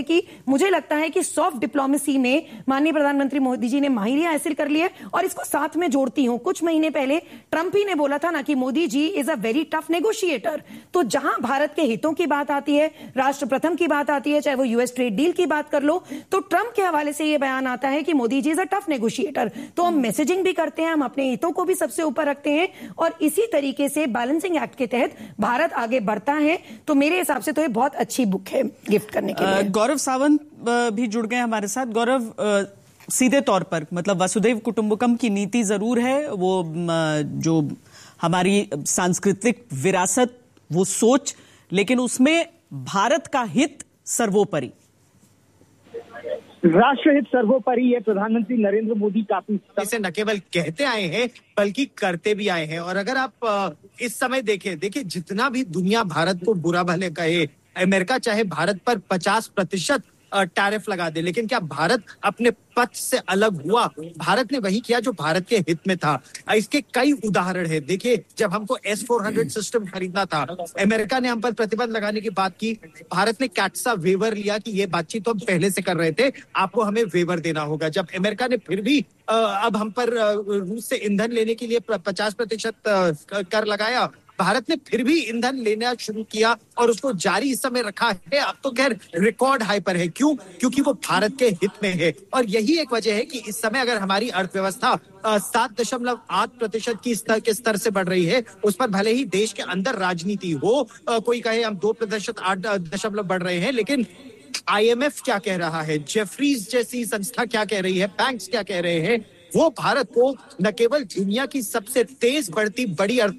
कि मुझे लगता है कि सॉफ्ट डिप्लोमेसी में माननीय प्रधानमंत्री मोदी जी ने माहिरी हासिल कर ली है। और इसको साथ में जोड़ती हूं, कुछ महीने पहले ट्रंप ही ने बोला था ना कि Modi ji is a very tough negotiator. तो जहां भारत के हितों की बात आती है, राष्ट्र प्रथम की बात आती है, चाहे वो यूएस ट्रेड डील की बात कर लो, तो ट्रंप के हवाले से यह बयान आता है कि Modi ji is a tough negotiator. तो हम मैसेजिंग भी करते हैं, हम अपने हितों को भी सबसे ऊपर रखते हैं और इसी तरीके से बैलेंसिंग एक्ट के तहत भारत आगे बढ़ता है। तो मेरे हिसाब से तो ये बहुत अच्छी बुक है गिफ्ट करने के लिए। गौरव सावंत भी जुड़ गए हमारे साथ। गौरव, सीधे तौर पर मतलब वसुधैव कुटुंबकम की नीति जरूर है, वो जो हमारी सांस्कृतिक विरासत, वो सोच, लेकिन उसमें भारत का हित सर्वोपरि, राष्ट्रहित सर्वोपरि। ये प्रधानमंत्री नरेंद्र मोदी काफी इसे न केवल कहते आए हैं बल्कि करते भी आए हैं। और अगर आप इस समय देखें, देखिए जितना भी दुनिया भारत को बुरा भले कहे, अमेरिका चाहे भारत पर पचास प्रतिशत टैरिफ लगा दे, लेकिन क्या भारत अपने पथ से अलग हुआ? भारत ने वही किया जो भारत के हित में था। इसके कई उदाहरण हैं। देखिए, जब हमको एस फोर हंड्रेड सिस्टम खरीदना था, अमेरिका ने हम पर प्रतिबंध लगाने की बात की, भारत ने कैट्सा वेवर लिया कि ये बातचीत तो हम पहले से कर रहे थे, आपको हमें वेवर देना होगा। जब अमेरिका ने फिर भी अब हम पर रूस से ईंधन लेने के लिए पचास प्रतिशत कर लगाया, भारत ने फिर भी ईंधन लेना शुरू किया और उसको जारी इस समय रखा है। अब तो खैर रिकॉर्ड हाई पर है। क्यों? क्योंकि वो भारत के हित में है। और यही एक वजह है कि इस समय अगर हमारी अर्थव्यवस्था सात दशमलव आठ प्रतिशत की स्तर के स्तर से बढ़ रही है, उस पर भले ही देश के अंदर राजनीति हो, कोई कहे हम दो प्रतिशत आठ दशमलव बढ़ रहे हैं, लेकिन आईएमएफ क्या कह रहा है, जेफरीज जैसी संस्था क्या कह रही है, बैंक्स क्या कह रहे हैं, वो भारत को न केवल दुनिया की सबसे तेज बढ़ती बड़ी अर्थ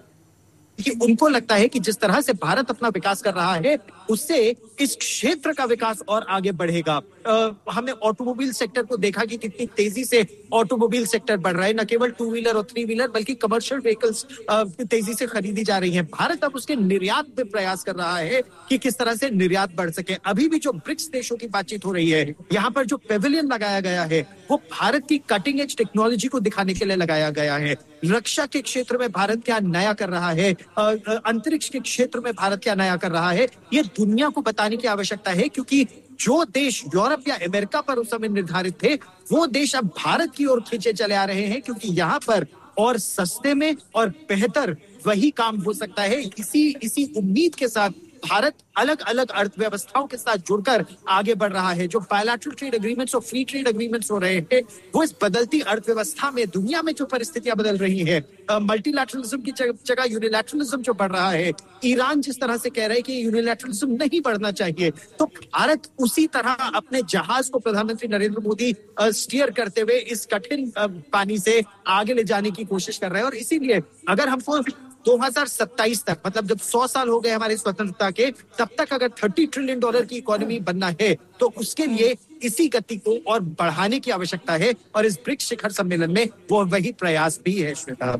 कि उनको लगता है कि जिस तरह से भारत अपना विकास कर रहा है, उससे इस क्षेत्र का विकास और आगे बढ़ेगा। आ, हमने ऑटोमोबाइल सेक्टर को देखा कि कितनी तेजी से ऑटोमोबाइल सेक्टर बढ़ रहा है। न केवल टू व्हीलर और थ्री व्हीलर बल्कि कमर्शियल व्हीकल्स तेजी से खरीदी जा रही हैं। भारत अब उसके निर्यात पे प्रयास कर रहा है कि किस तरह से निर्यात बढ़ सके। अभी भी जो ब्रिक्स देशों की बातचीत हो रही है, यहाँ पर जो पेविलियन लगाया गया है, वो भारत की कटिंग एज टेक्नोलॉजी को दिखाने के लिए लगाया गया है। रक्षा के क्षेत्र में भारत क्या नया कर रहा है, अंतरिक्ष के क्षेत्र में भारत क्या नया कर रहा है, ये दुनिया को बताने की आवश्यकता है। क्योंकि जो देश यूरोप या अमेरिका पर उस समय निर्धारित थे, वो देश अब भारत की ओर खींचे चले आ रहे हैं, क्योंकि यहाँ पर और सस्ते में और बेहतर वही काम हो सकता है। इसी इसी उम्मीद के साथ भारत अलग अलग अर्थव्यवस्थाओं के साथ जुड़कर आगे बढ़ रहा है। जो बायलैटरल ट्रेड एग्रीमेंट्स और फ्री ट्रेड एग्रीमेंट्स हो रहे हैं, वो इस बदलती अर्थव्यवस्था में, दुनिया में जो परिस्थितियां बदल रही है, मल्टीलैटरलिज्म की जगह यूनिलैटरलिज्म जो बढ़ रहा है, ईरान जिस तरह से कह रहा है कि यूनिलैटरलिज्म नहीं बढ़ना चाहिए, तो भारत उसी तरह अपने जहाज को प्रधानमंत्री नरेंद्र मोदी स्टीयर करते हुए इस कठिन पानी से आगे ले जाने की कोशिश कर रहे हैं। और इसीलिए अगर हमको दो हज़ार सत्ताईस तक, मतलब जब सौ साल हो गए हमारी स्वतंत्रता के, तब तक अगर तीस ट्रिलियन डॉलर की इकोनॉमी बनना है, तो उसके लिए इसी गति को और बढ़ाने की आवश्यकता है। और इस ब्रिक्स शिखर सम्मेलन में वो वही प्रयास भी है। श्वेता,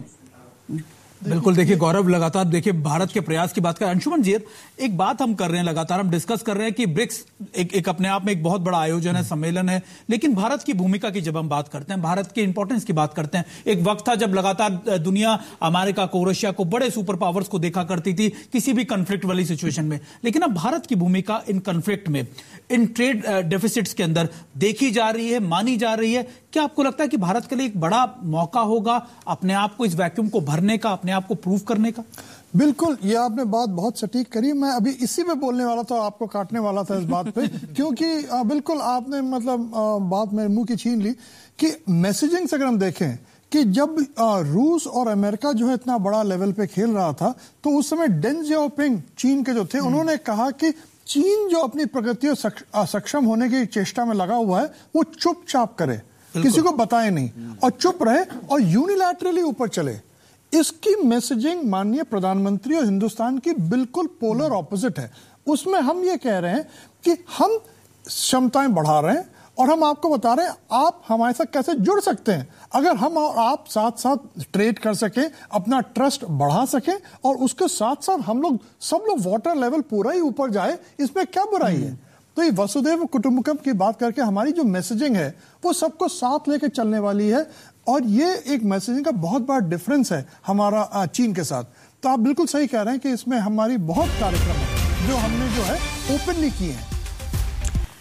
बिल्कुल। देखिए गौरव, लगातार देखिए भारत के प्रयास की बात करें। अंशुमन जी, एक बात हम कर रहे हैं, लगातार हम डिस्कस कर रहे हैं कि ब्रिक्स एक, एक अपने आप में एक बहुत बड़ा आयोजन है, सम्मेलन है, लेकिन भारत की भूमिका की जब हम बात करते हैं, भारत के इंपॉर्टेंस की बात करते हैं, एक वक्त था जब लगातार दुनिया अमेरिका को, रशिया को, बड़े सुपर पावर्स को देखा करती थी किसी भी कन्फ्लिक्ट वाली सिचुएशन में, लेकिन अब भारत की भूमिका इन कन्फ्लिक्ट में, इन ट्रेड डेफिसिट्स के अंदर देखी जा रही है, मानी जा रही है। क्या आपको लगता है कि भारत के लिए एक बड़ा मौका होगा अपने आप को, इस वैक्यूम को भरने का, अपने आप को प्रूव करने का? बिल्कुल, ये आपने बात बहुत सटीक करी। मैं अभी इसी पे बोलने वाला था, आपको काटने वाला था इस बात पे क्योंकि बिल्कुल आपने मतलब बात मेरे मुंह की छीन ली कि मैसेजिंग से अगर हम देखें कि जब रूस और अमेरिका जो है इतना बड़ा लेवल पे खेल रहा था, तो उस समय डेंग जियाओपिंग चीन के जो थे, उन्होंने कहा कि चीन जो अपनी प्रगति और सक्षम होने की चेष्टा में लगा हुआ है, वो चुपचाप करे, किसी को बताए नहीं और चुप रहे और यूनिलैटरली ऊपर चले। इसकी मैसेजिंग माननीय प्रधानमंत्री और हिंदुस्तान की बिल्कुल पोलर ऑपोजिट है। उसमें हम ये कह रहे हैं कि हम क्षमताएं बढ़ा रहे हैं और हम आपको बता रहे हैं आप हमारे साथ कैसे जुड़ सकते हैं। अगर हम और आप साथ साथ ट्रेड कर सकें, अपना ट्रस्ट बढ़ा सकें और उसके साथ साथ हम लोग सब लोग वाटर लेवल पूरा ही ऊपर जाए, इसमें क्या बुराई है? तो ये वसुधैव कुटुंबकम की बात करके हमारी जो मैसेजिंग है वो सबको साथ लेके चलने वाली है और ये एक मैसेजिंग का बहुत बड़ा डिफरेंस है हमारा चीन के साथ। तो आप बिल्कुल सही कह रहे हैं कि इसमें हमारी बहुत कार्यक्रम है जो हमने जो है ओपनली किए हैं।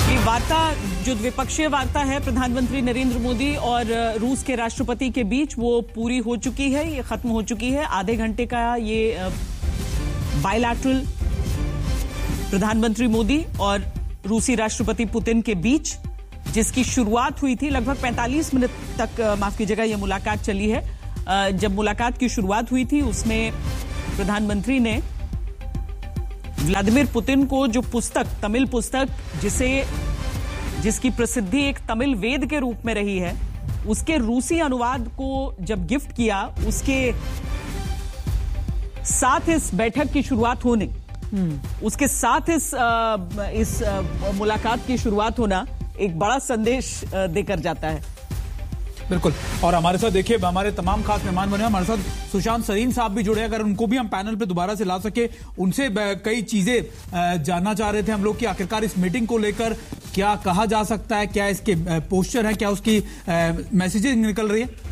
ये वार्ता जो द्विपक्षीय वार्ता है प्रधानमंत्री नरेंद्र मोदी और रूस के राष्ट्रपति के बीच, वो पूरी हो चुकी है, ये खत्म हो चुकी है। आधे घंटे का ये बायलैटरल प्रधानमंत्री मोदी और रूसी राष्ट्रपति पुतिन के बीच, जिसकी शुरुआत हुई थी लगभग पैंतालीस मिनट तक, माफ कीजिएगा, ये मुलाकात चली है। जब मुलाकात की शुरुआत हुई थी उसमें प्रधानमंत्री ने व्लादिमीर पुतिन को जो पुस्तक, तमिल पुस्तक, जिसे जिसकी प्रसिद्धि एक तमिल वेद के रूप में रही है, उसके रूसी अनुवाद को जब गिफ्ट किया, उसके साथ इस बैठक की शुरुआत होने उसके साथ इस आ, इस आ, मुलाकात की शुरुआत होना एक बड़ा संदेश देकर जाता है। बिल्कुल। और हमारे साथ देखिए हमारे तमाम खास मेहमान बने, हमारे साथ सुशांत सरीन साहब भी जुड़े, अगर उनको भी हम पैनल पे दोबारा से ला सके, उनसे कई चीजें जानना चाह रहे थे हम लोग कि आखिरकार इस मीटिंग को लेकर क्या कहा जा सकता है, क्या इसके पोस्चर है, क्या उसकी मैसेजेस निकल रही है।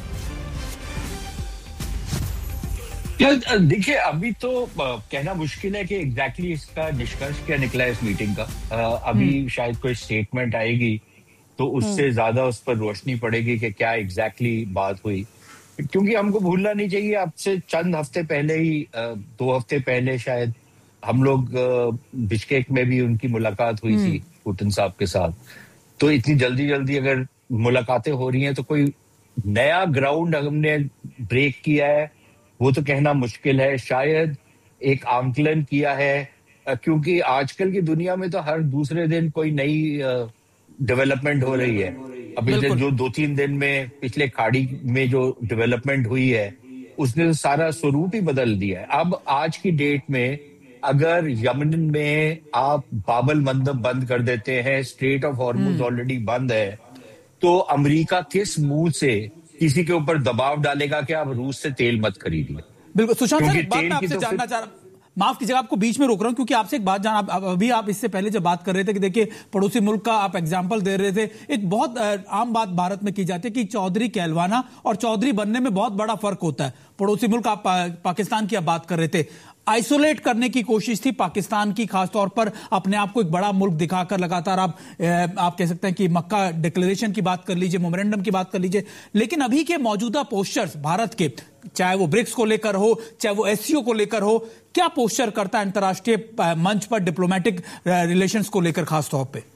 देखिए, अभी तो कहना मुश्किल है कि एग्जैक्टली इसका निष्कर्ष क्या निकला है इस मीटिंग का। अभी शायद कोई स्टेटमेंट आएगी तो उससे ज्यादा उस पर रोशनी पड़ेगी कि क्या एग्जैक्टली बात हुई, क्योंकि हमको भूलना नहीं चाहिए, अब से चंद हफ्ते पहले ही, दो हफ्ते पहले शायद, हम लोग बिश्केक में भी उनकी मुलाकात हुई थी पुतिन साहब के साथ। तो इतनी जल्दी जल्दी अगर मुलाकातें हो रही हैं तो कोई नया ग्राउंड हमने ब्रेक किया है वो तो कहना मुश्किल है। शायद एक आंकलन किया है, क्योंकि आजकल की दुनिया में तो हर दूसरे दिन कोई नई डेवलपमेंट हो रही है। अभी जो दो तीन दिन में पिछले खाड़ी में जो डेवलपमेंट हुई है उसने तो सारा स्वरूप ही बदल दिया है। अब आज की डेट में अगर यमन में आप बाबल मंदब बंद कर देते हैं, स्ट्रेट ऑफ हॉर्मुज ऑलरेडी बंद है, तो अमेरिका किस मुंह से किसी के ऊपर दबाव डालेगा कि आप रूस से तेल मत खरीदिए। बिल्कुल। सुशांत सर, एक बात मैं आपसे जानना चाह रहा, माफ कीजिएगा आपको बीच में रोक रहा हूं, क्योंकि आपसे एक बात जान, अभी आप इससे पहले जब बात कर रहे थे कि देखिए पड़ोसी मुल्क का आप एग्जांपल दे रहे थे, एक बहुत आम बात भारत में की जाती है कि चौधरी कहलवाना और चौधरी बनने में बहुत बड़ा फर्क होता है। पड़ोसी मुल्क, आप पा, पाकिस्तान की आप बात कर रहे थे, आइसोलेट करने की कोशिश थी पाकिस्तान की, खासतौर पर अपने आप को एक बड़ा मुल्क दिखाकर लगातार आप आप कह सकते हैं कि मक्का डिक्लेरेशन की बात कर लीजिए, मेमोरेंडम की बात कर लीजिए, लेकिन अभी के मौजूदा पोस्चर्स भारत के, चाहे वो ब्रिक्स को लेकर हो, चाहे वो एससीओ को लेकर हो, क्या पोस्चर करता है अंतर्राष्ट्रीय मंच पर डिप्लोमेटिक रिलेशंस को लेकर खासतौर पे?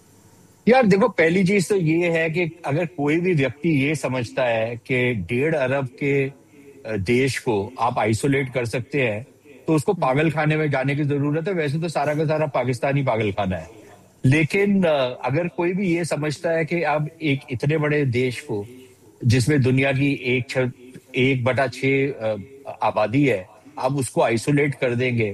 यार देखो, पहली चीज तो ये है कि अगर कोई भी व्यक्ति ये समझता है कि डेढ़ अरब के देश को आप आइसोलेट कर सकते हैं तो उसको पागल खाने में जाने की जरूरत है। वैसे तो सारा का सारा पाकिस्तानी पागल खाना है, लेकिन अगर कोई भी ये समझता है कि अब एक इतने बड़े देश को, जिसमें दुनिया की एक छ, एक बटा छह आबादी है, आप उसको आइसोलेट कर देंगे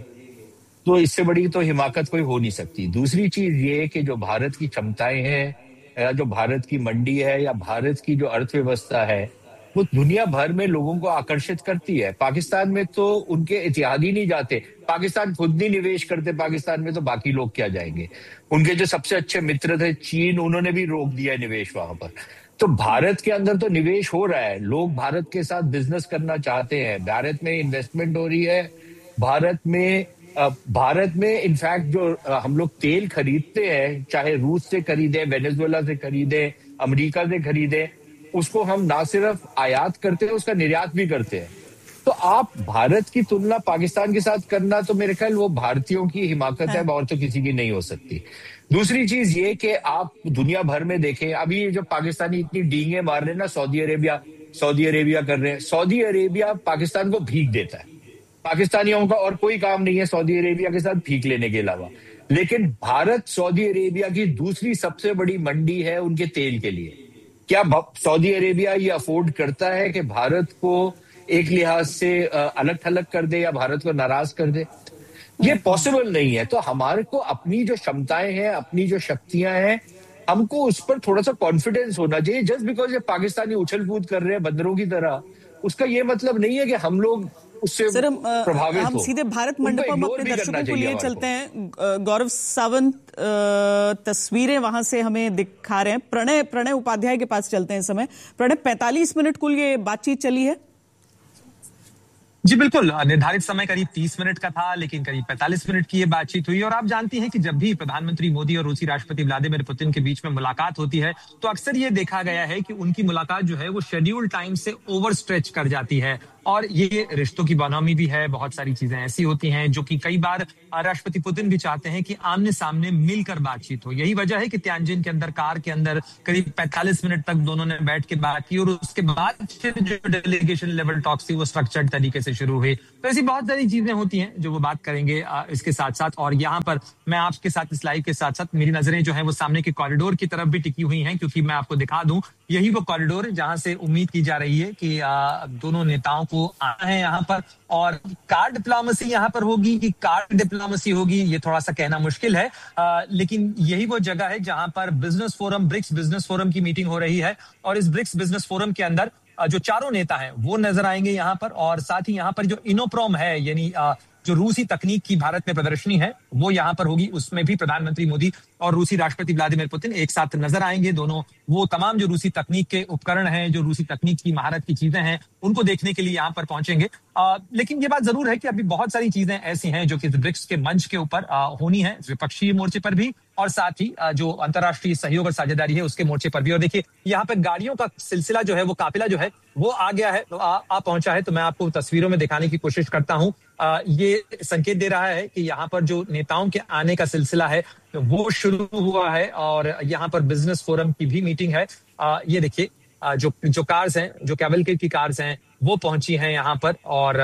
तो इससे बड़ी तो हिमाकत कोई हो नहीं सकती। दूसरी चीज ये कि जो भारत की क्षमताएं हैं, या जो भारत की मंडी है, या भारत की जो अर्थव्यवस्था है, वो दुनिया भर में लोगों को आकर्षित करती है। पाकिस्तान में तो उनके इतिहादी नहीं जाते, पाकिस्तान खुद नहीं निवेश करते पाकिस्तान में, तो बाकी लोग क्या जाएंगे। उनके जो सबसे अच्छे मित्र थे चीन, उन्होंने भी रोक दिया निवेश वहां पर। तो भारत के अंदर तो निवेश हो रहा है, लोग भारत के साथ बिजनेस करना चाहते हैं, भारत में इन्वेस्टमेंट हो रही है। भारत में भारत में इनफैक्ट जो हम लोग तेल खरीदते हैं, चाहे रूस से खरीदे, वेनेजुएला से खरीदे, अमेरिका से खरीदे, उसको हम ना सिर्फ आयात करते हैं, उसका निर्यात भी करते हैं। तो आप भारत की तुलना पाकिस्तान के साथ करना, तो मेरे ख्याल वो भारतीयों की हिमाकत है, और तो किसी की नहीं हो सकती। दूसरी चीज ये कि आप दुनिया भर में देखें, अभी जो पाकिस्तानी इतनी डींगे मार रहे हैं ना, सऊदी अरेबिया सऊदी अरेबिया कर रहे हैं, सऊदी अरेबिया पाकिस्तान को भीख देता है। पाकिस्तानियों का और कोई काम नहीं है सऊदी अरेबिया के साथ भीख लेने के अलावा, लेकिन भारत सऊदी अरेबिया की दूसरी सबसे बड़ी मंडी है उनके तेल के लिए। क्या सऊदी अरेबिया ये अफोर्ड करता है कि भारत को एक लिहाज से अलग थलग कर दे या भारत को नाराज कर दे? ये पॉसिबल नहीं है। तो हमारे को अपनी जो क्षमताएं हैं, अपनी जो शक्तियां हैं, हमको उस पर थोड़ा सा कॉन्फिडेंस होना चाहिए। जस्ट बिकॉज ये पाकिस्तानी उछल कूद कर रहे हैं बंदरों की तरह, उसका ये मतलब नहीं है कि हम लोग उससे सर, हम, प्रभावित हम हो। सीधे भारत मंडपम अपने दर्शकों को लिए चलते हैं। गौरव सावंत तस्वीरें वहां से हमें दिखा रहे हैं। प्रणय प्रणय उपाध्याय के पास चलते हैं इस समय। प्रणय, पैंतालीस मिनट कुल ये बातचीत चली है। जी बिल्कुल, निर्धारित समय करीब तीस मिनट का था, लेकिन करीब पैंतालीस मिनट की ये बातचीत हुई। और आप जानती हैं कि जब भी प्रधानमंत्री मोदी और रूसी राष्ट्रपति व्लादिमीर पुतिन के बीच में मुलाकात होती है, तो अक्सर ये देखा गया है कि उनकी मुलाकात जो है वो शेड्यूल टाइम से ओवर स्ट्रेच कर जाती है। और ये रिश्तों की बनौमी भी है। बहुत सारी चीजें ऐसी होती हैं जो कि कई बार राष्ट्रपति पुतिन भी चाहते हैं कि आमने सामने मिलकर बातचीत हो। यही वजह है कि त्यानजिन के अंदर, कार के अंदर करीब पैंतालीस मिनट तक दोनों ने बैठ के बात की और उसके बाद फिर जो डेलीगेशन लेवल टॉक्स थी वो स्ट्रक्चर्ड तरीके से शुरू हुई। तो ऐसी बहुत सारी चीजें होती हैं जो वो बात करेंगे इसके साथ साथ। और यहाँ पर मैं आपके साथ इस लाइव के साथ साथ मेरी नजरें जो है वो सामने के कॉरिडोर की तरफ भी टिकी हुई हैं, क्योंकि मैं आपको दिखा दूं यही वो कॉरिडोर जहां से उम्मीद की जा रही है कि दोनों नेताओं को आना है यहाँ पर। और कार डिप्लोमेसी यहाँ पर होगी कि कार डिप्लोमेसी होगी ये थोड़ा सा कहना मुश्किल है, आ, लेकिन यही वो जगह है जहां पर business forum, BRICS business forum की मीटिंग हो रही है। और इस ब्रिक्स बिजनेस फोरम के अंदर जो चारों नेता हैं वो नजर आएंगे यहाँ पर। और साथ ही यहाँ पर जो इनोप्रोम है, यानी जो रूसी तकनीक की भारत में प्रदर्शनी है, वो यहाँ पर होगी। उसमें भी प्रधानमंत्री मोदी और रूसी राष्ट्रपति व्लादिमीर पुतिन एक साथ नजर आएंगे। दोनों वो तमाम जो रूसी तकनीक के उपकरण हैं, जो रूसी तकनीक की महारत की चीजें हैं, उनको देखने के लिए यहाँ पर पहुंचेंगे। आ, लेकिन ये बात जरूर है कि अभी बहुत सारी चीजें ऐसी हैं जो कि ब्रिक्स के मंच के ऊपर होनी है, विपक्षी मोर्चे पर भी और साथ ही जो अंतर्राष्ट्रीय सहयोग और साझेदारी है उसके मोर्चे पर भी। और देखिए यहाँ पे गाड़ियों का सिलसिला जो है, वो काफिला जो है वो आ गया है, तो आ, आ पहुंचा है। तो मैं आपको तस्वीरों में दिखाने की कोशिश करता हूँ। ये संकेत दे रहा है कि यहाँ पर जो नेताओं के आने का सिलसिला है वो शुरू हुआ है। और यहाँ पर बिजनेस फोरम की भी मीटिंग है। आ, ये देखिए जो जो कार्स हैं, जो कैवलकेड की कार्स हैं, वो पहुंची हैं यहाँ पर। और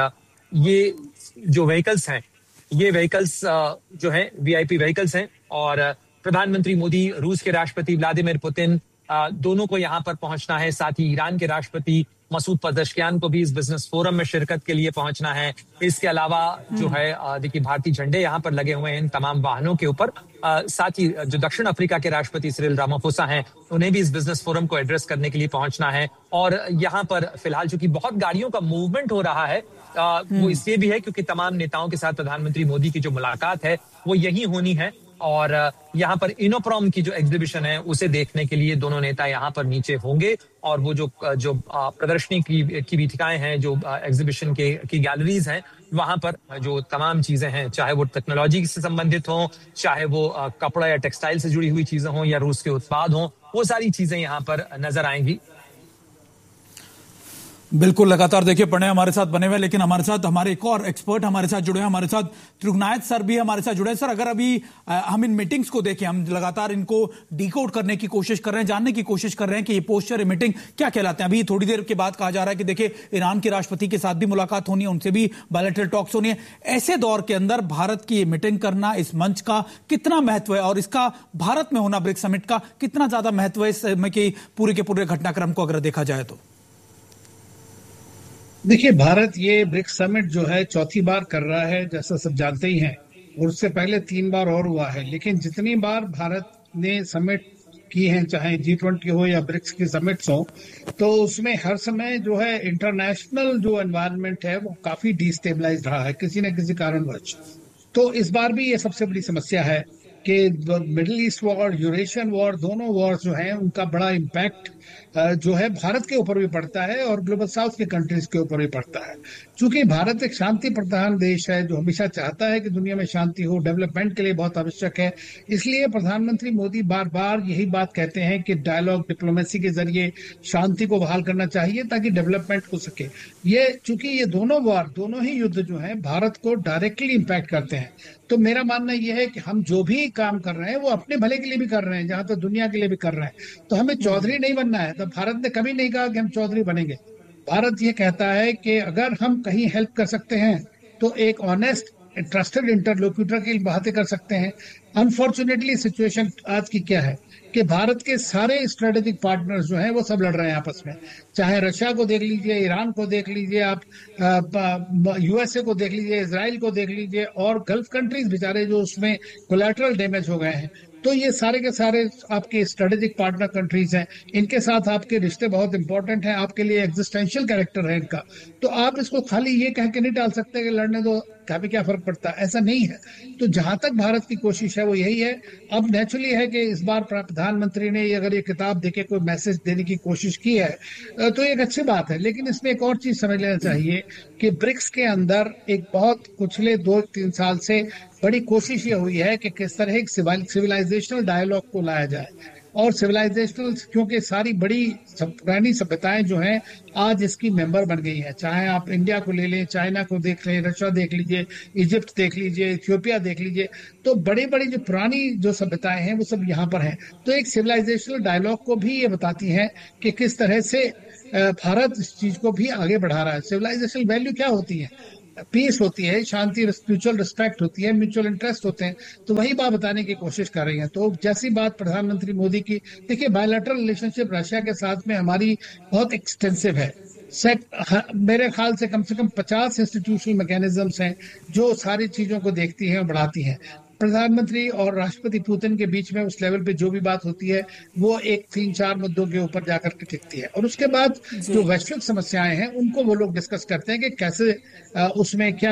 ये जो व्हीकल्स हैं, ये व्हीकल्स जो है वीआईपी व्हीकल्स हैं। और प्रधानमंत्री मोदी, रूस के राष्ट्रपति व्लादिमीर पुतिन, दोनों को यहाँ पर पहुंचना है। साथ ही ईरान के राष्ट्रपति मसूद पज़ेश्कियान को भी इस बिजनेस फोरम में शिरकत के लिए पहुंचना है। इसके अलावा जो है देखिए भारतीय झंडे यहाँ पर लगे हुए हैं इन तमाम वाहनों के ऊपर। साथ ही जो दक्षिण अफ्रीका के राष्ट्रपति सिरिल रामाफोसा हैं, उन्हें भी इस बिजनेस फोरम को एड्रेस करने के लिए पहुंचना है। और यहाँ पर फिलहाल चूंकि बहुत गाड़ियों का मूवमेंट हो रहा है, आ, वो इसलिए भी है क्योंकि तमाम नेताओं के साथ प्रधानमंत्री मोदी की जो मुलाकात है वो यही होनी है। और यहाँ पर इनोप्रोम की जो एग्जीबिशन है उसे देखने के लिए दोनों नेता यहाँ पर नीचे होंगे। और वो जो जो प्रदर्शनी की की वीथिकाएं हैं, जो एग्जीबिशन के की गैलरीज हैं, वहां पर जो तमाम चीजें हैं, चाहे वो टेक्नोलॉजी से संबंधित हो, चाहे वो कपड़ा या टेक्सटाइल से जुड़ी हुई चीजें हों, या रूस के उत्पाद हों, वो सारी चीजें यहाँ पर नजर आएंगी। बिल्कुल, लगातार देखिए प्रणय हमारे साथ बने हुए, लेकिन हमारे साथ हमारे एक और एक्सपर्ट हमारे साथ जुड़े हैं। हमारे साथ त्रिगुनायत सर भी हमारे साथ जुड़े हैं। सर, अगर अभी हम इन मीटिंग्स को देखें, हम लगातार इनको डिकोड करने की कोशिश कर रहे हैं, जानने की कोशिश कर रहे हैं कि ये पोस्चर, मीटिंग क्या कहलाते हैं। अभी थोड़ी देर के बाद कहा जा रहा है कि देखिए ईरान के राष्ट्रपति के साथ भी मुलाकात होनी है, उनसे भी बायलैटरल टॉक्स होनी है। ऐसे दौर के अंदर भारत की मीटिंग करना, इस मंच का कितना महत्व है और इसका भारत में होना, ब्रिक्स समिट का कितना ज्यादा महत्व है इस समय के पूरे के पूरे घटनाक्रम को अगर देखा जाए तो? देखिए, भारत ये ब्रिक्स समिट जो है चौथी बार कर रहा है, जैसा सब जानते ही हैं, और उससे पहले तीन बार और हुआ है। लेकिन जितनी बार भारत ने समिट की है, चाहे जी ट्वेंटी हो या ब्रिक्स की समिट्स हो, तो उसमें हर समय जो है इंटरनेशनल जो एनवायरनमेंट है वो काफी डिस्टेबलाइज रहा है किसी न किसी कारणवश। तो इस बार भी ये सबसे बड़ी समस्या है कि middle east war, Eurasian war, दोनों वॉर जो हैं उनका बड़ा इम्पैक्ट जो है भारत के ऊपर भी पड़ता है और ग्लोबल साउथ के कंट्रीज के ऊपर भी पड़ता है। चूंकि भारत एक शांति प्रधान देश है जो हमेशा चाहता है कि दुनिया में शांति हो, डेवलपमेंट के लिए बहुत आवश्यक है, इसलिए प्रधानमंत्री मोदी बार बार यही बात कहते हैं कि डायलॉग, डिप्लोमेसी के जरिए शांति को बहाल करना चाहिए ताकि डेवलपमेंट हो सके। ये चूंकि ये दोनों वार, दोनों ही युद्ध जो है भारत को डायरेक्टली इम्पैक्ट करते हैं, तो मेरा मानना यह है कि हम जो भी काम कर रहे हैं वो अपने भले के लिए भी कर रहे हैं, जहां तक दुनिया के लिए भी कर रहे हैं। तो हमें चौधरी नहीं बनना है। तो भारत ने कभी नहीं कहा कि हम चौधरी बनेंगे। भारत ये कहता है कि अगर हम कहीं हेल्प कर सकते हैं तो एक ऑनेस्ट, ट्रस्टेड इंटरलोक्यूटर की बातें कर सकते हैं। अनफॉर्चुनेटली सिचुएशन आज की क्या है कि भारत के सारे स्ट्रेटेजिक पार्टनर्स जो हैं वो सब लड़ रहे हैं आपस में। चाहे रशिया को देख लीजिए, ईरान को देख लीजिए, आप यूएसए को देख लीजिए, इजराइल को देख लीजिए, और गल्फ कंट्रीज बेचारे जो उसमें कोलैटरल डैमेज हो गए हैं। तो ये सारे के सारे आपके स्ट्रेटेजिक पार्टनर कंट्रीज हैं, इनके साथ आपके रिश्ते बहुत इंपॉर्टेंट हैं, आपके लिए एग्जिस्टेंशियल कैरेक्टर है इनका। तो आप इसको खाली ये कह के नहीं डाल सकते कि लड़ने दो, हमें क्या फर्क पड़ता है, ऐसा नहीं है। तो जहां तक भारत की कोशिश है वो यही है। अब नेचुरली है कि इस बार प्रधानमंत्री ने अगर ये किताब देके कोई मैसेज देने की कोशिश की है तो एक अच्छी बात है, लेकिन इसमें एक और चीज समझ लेना चाहिए कि ब्रिक्स के अंदर एक बहुत पिछले दो तीन साल से बड़ी कोशिश ये हुई है कि किस तरह एक सिविलाइजेशनल डायलॉग को लाया जाए, और सिविलाइजेशनल क्योंकि सारी बड़ी पुरानी सभ्यताएं जो हैं आज इसकी मेंबर बन गई हैं। चाहे आप इंडिया को ले लें, चाइना को देख लें, रशिया देख लीजिए, इजिप्ट देख लीजिए, इथियोपिया देख लीजिए, तो बड़ी बड़ी जो पुरानी जो सभ्यताएं हैं वो सब यहाँ पर हैं। तो एक सिविलाइजेशनल डायलॉग को भी ये बताती हैं कि किस तरह से भारत इस चीज को भी आगे बढ़ा रहा है। सिविलाइजेशनल वैल्यू क्या होती है? पीस होती है, शांति, म्यूचुअल रिस्पेक्ट होती है, म्यूचुअल इंटरेस्ट होते हैं। तो वही बात बताने की कोशिश कर रही हैं। तो जैसी बात प्रधानमंत्री मोदी की, देखिए बायलैटरल रिलेशनशिप रशिया के साथ में हमारी बहुत एक्सटेंसिव है। मेरे ख्याल से कम से कम पचास इंस्टीट्यूशनल मैकेनिज्म्स हैं जो सारी चीजों को देखती हैं और बढ़ाती हैं। प्रधानमंत्री और राष्ट्रपति पुतिन के बीच में उस लेवल पे जो भी बात होती है वो एक तीन चार मुद्दों के ऊपर जाकर के टिकती है, और उसके बाद जो वैश्विक समस्याएं हैं उनको वो लोग डिस्कस करते हैं कि कैसे उसमें क्या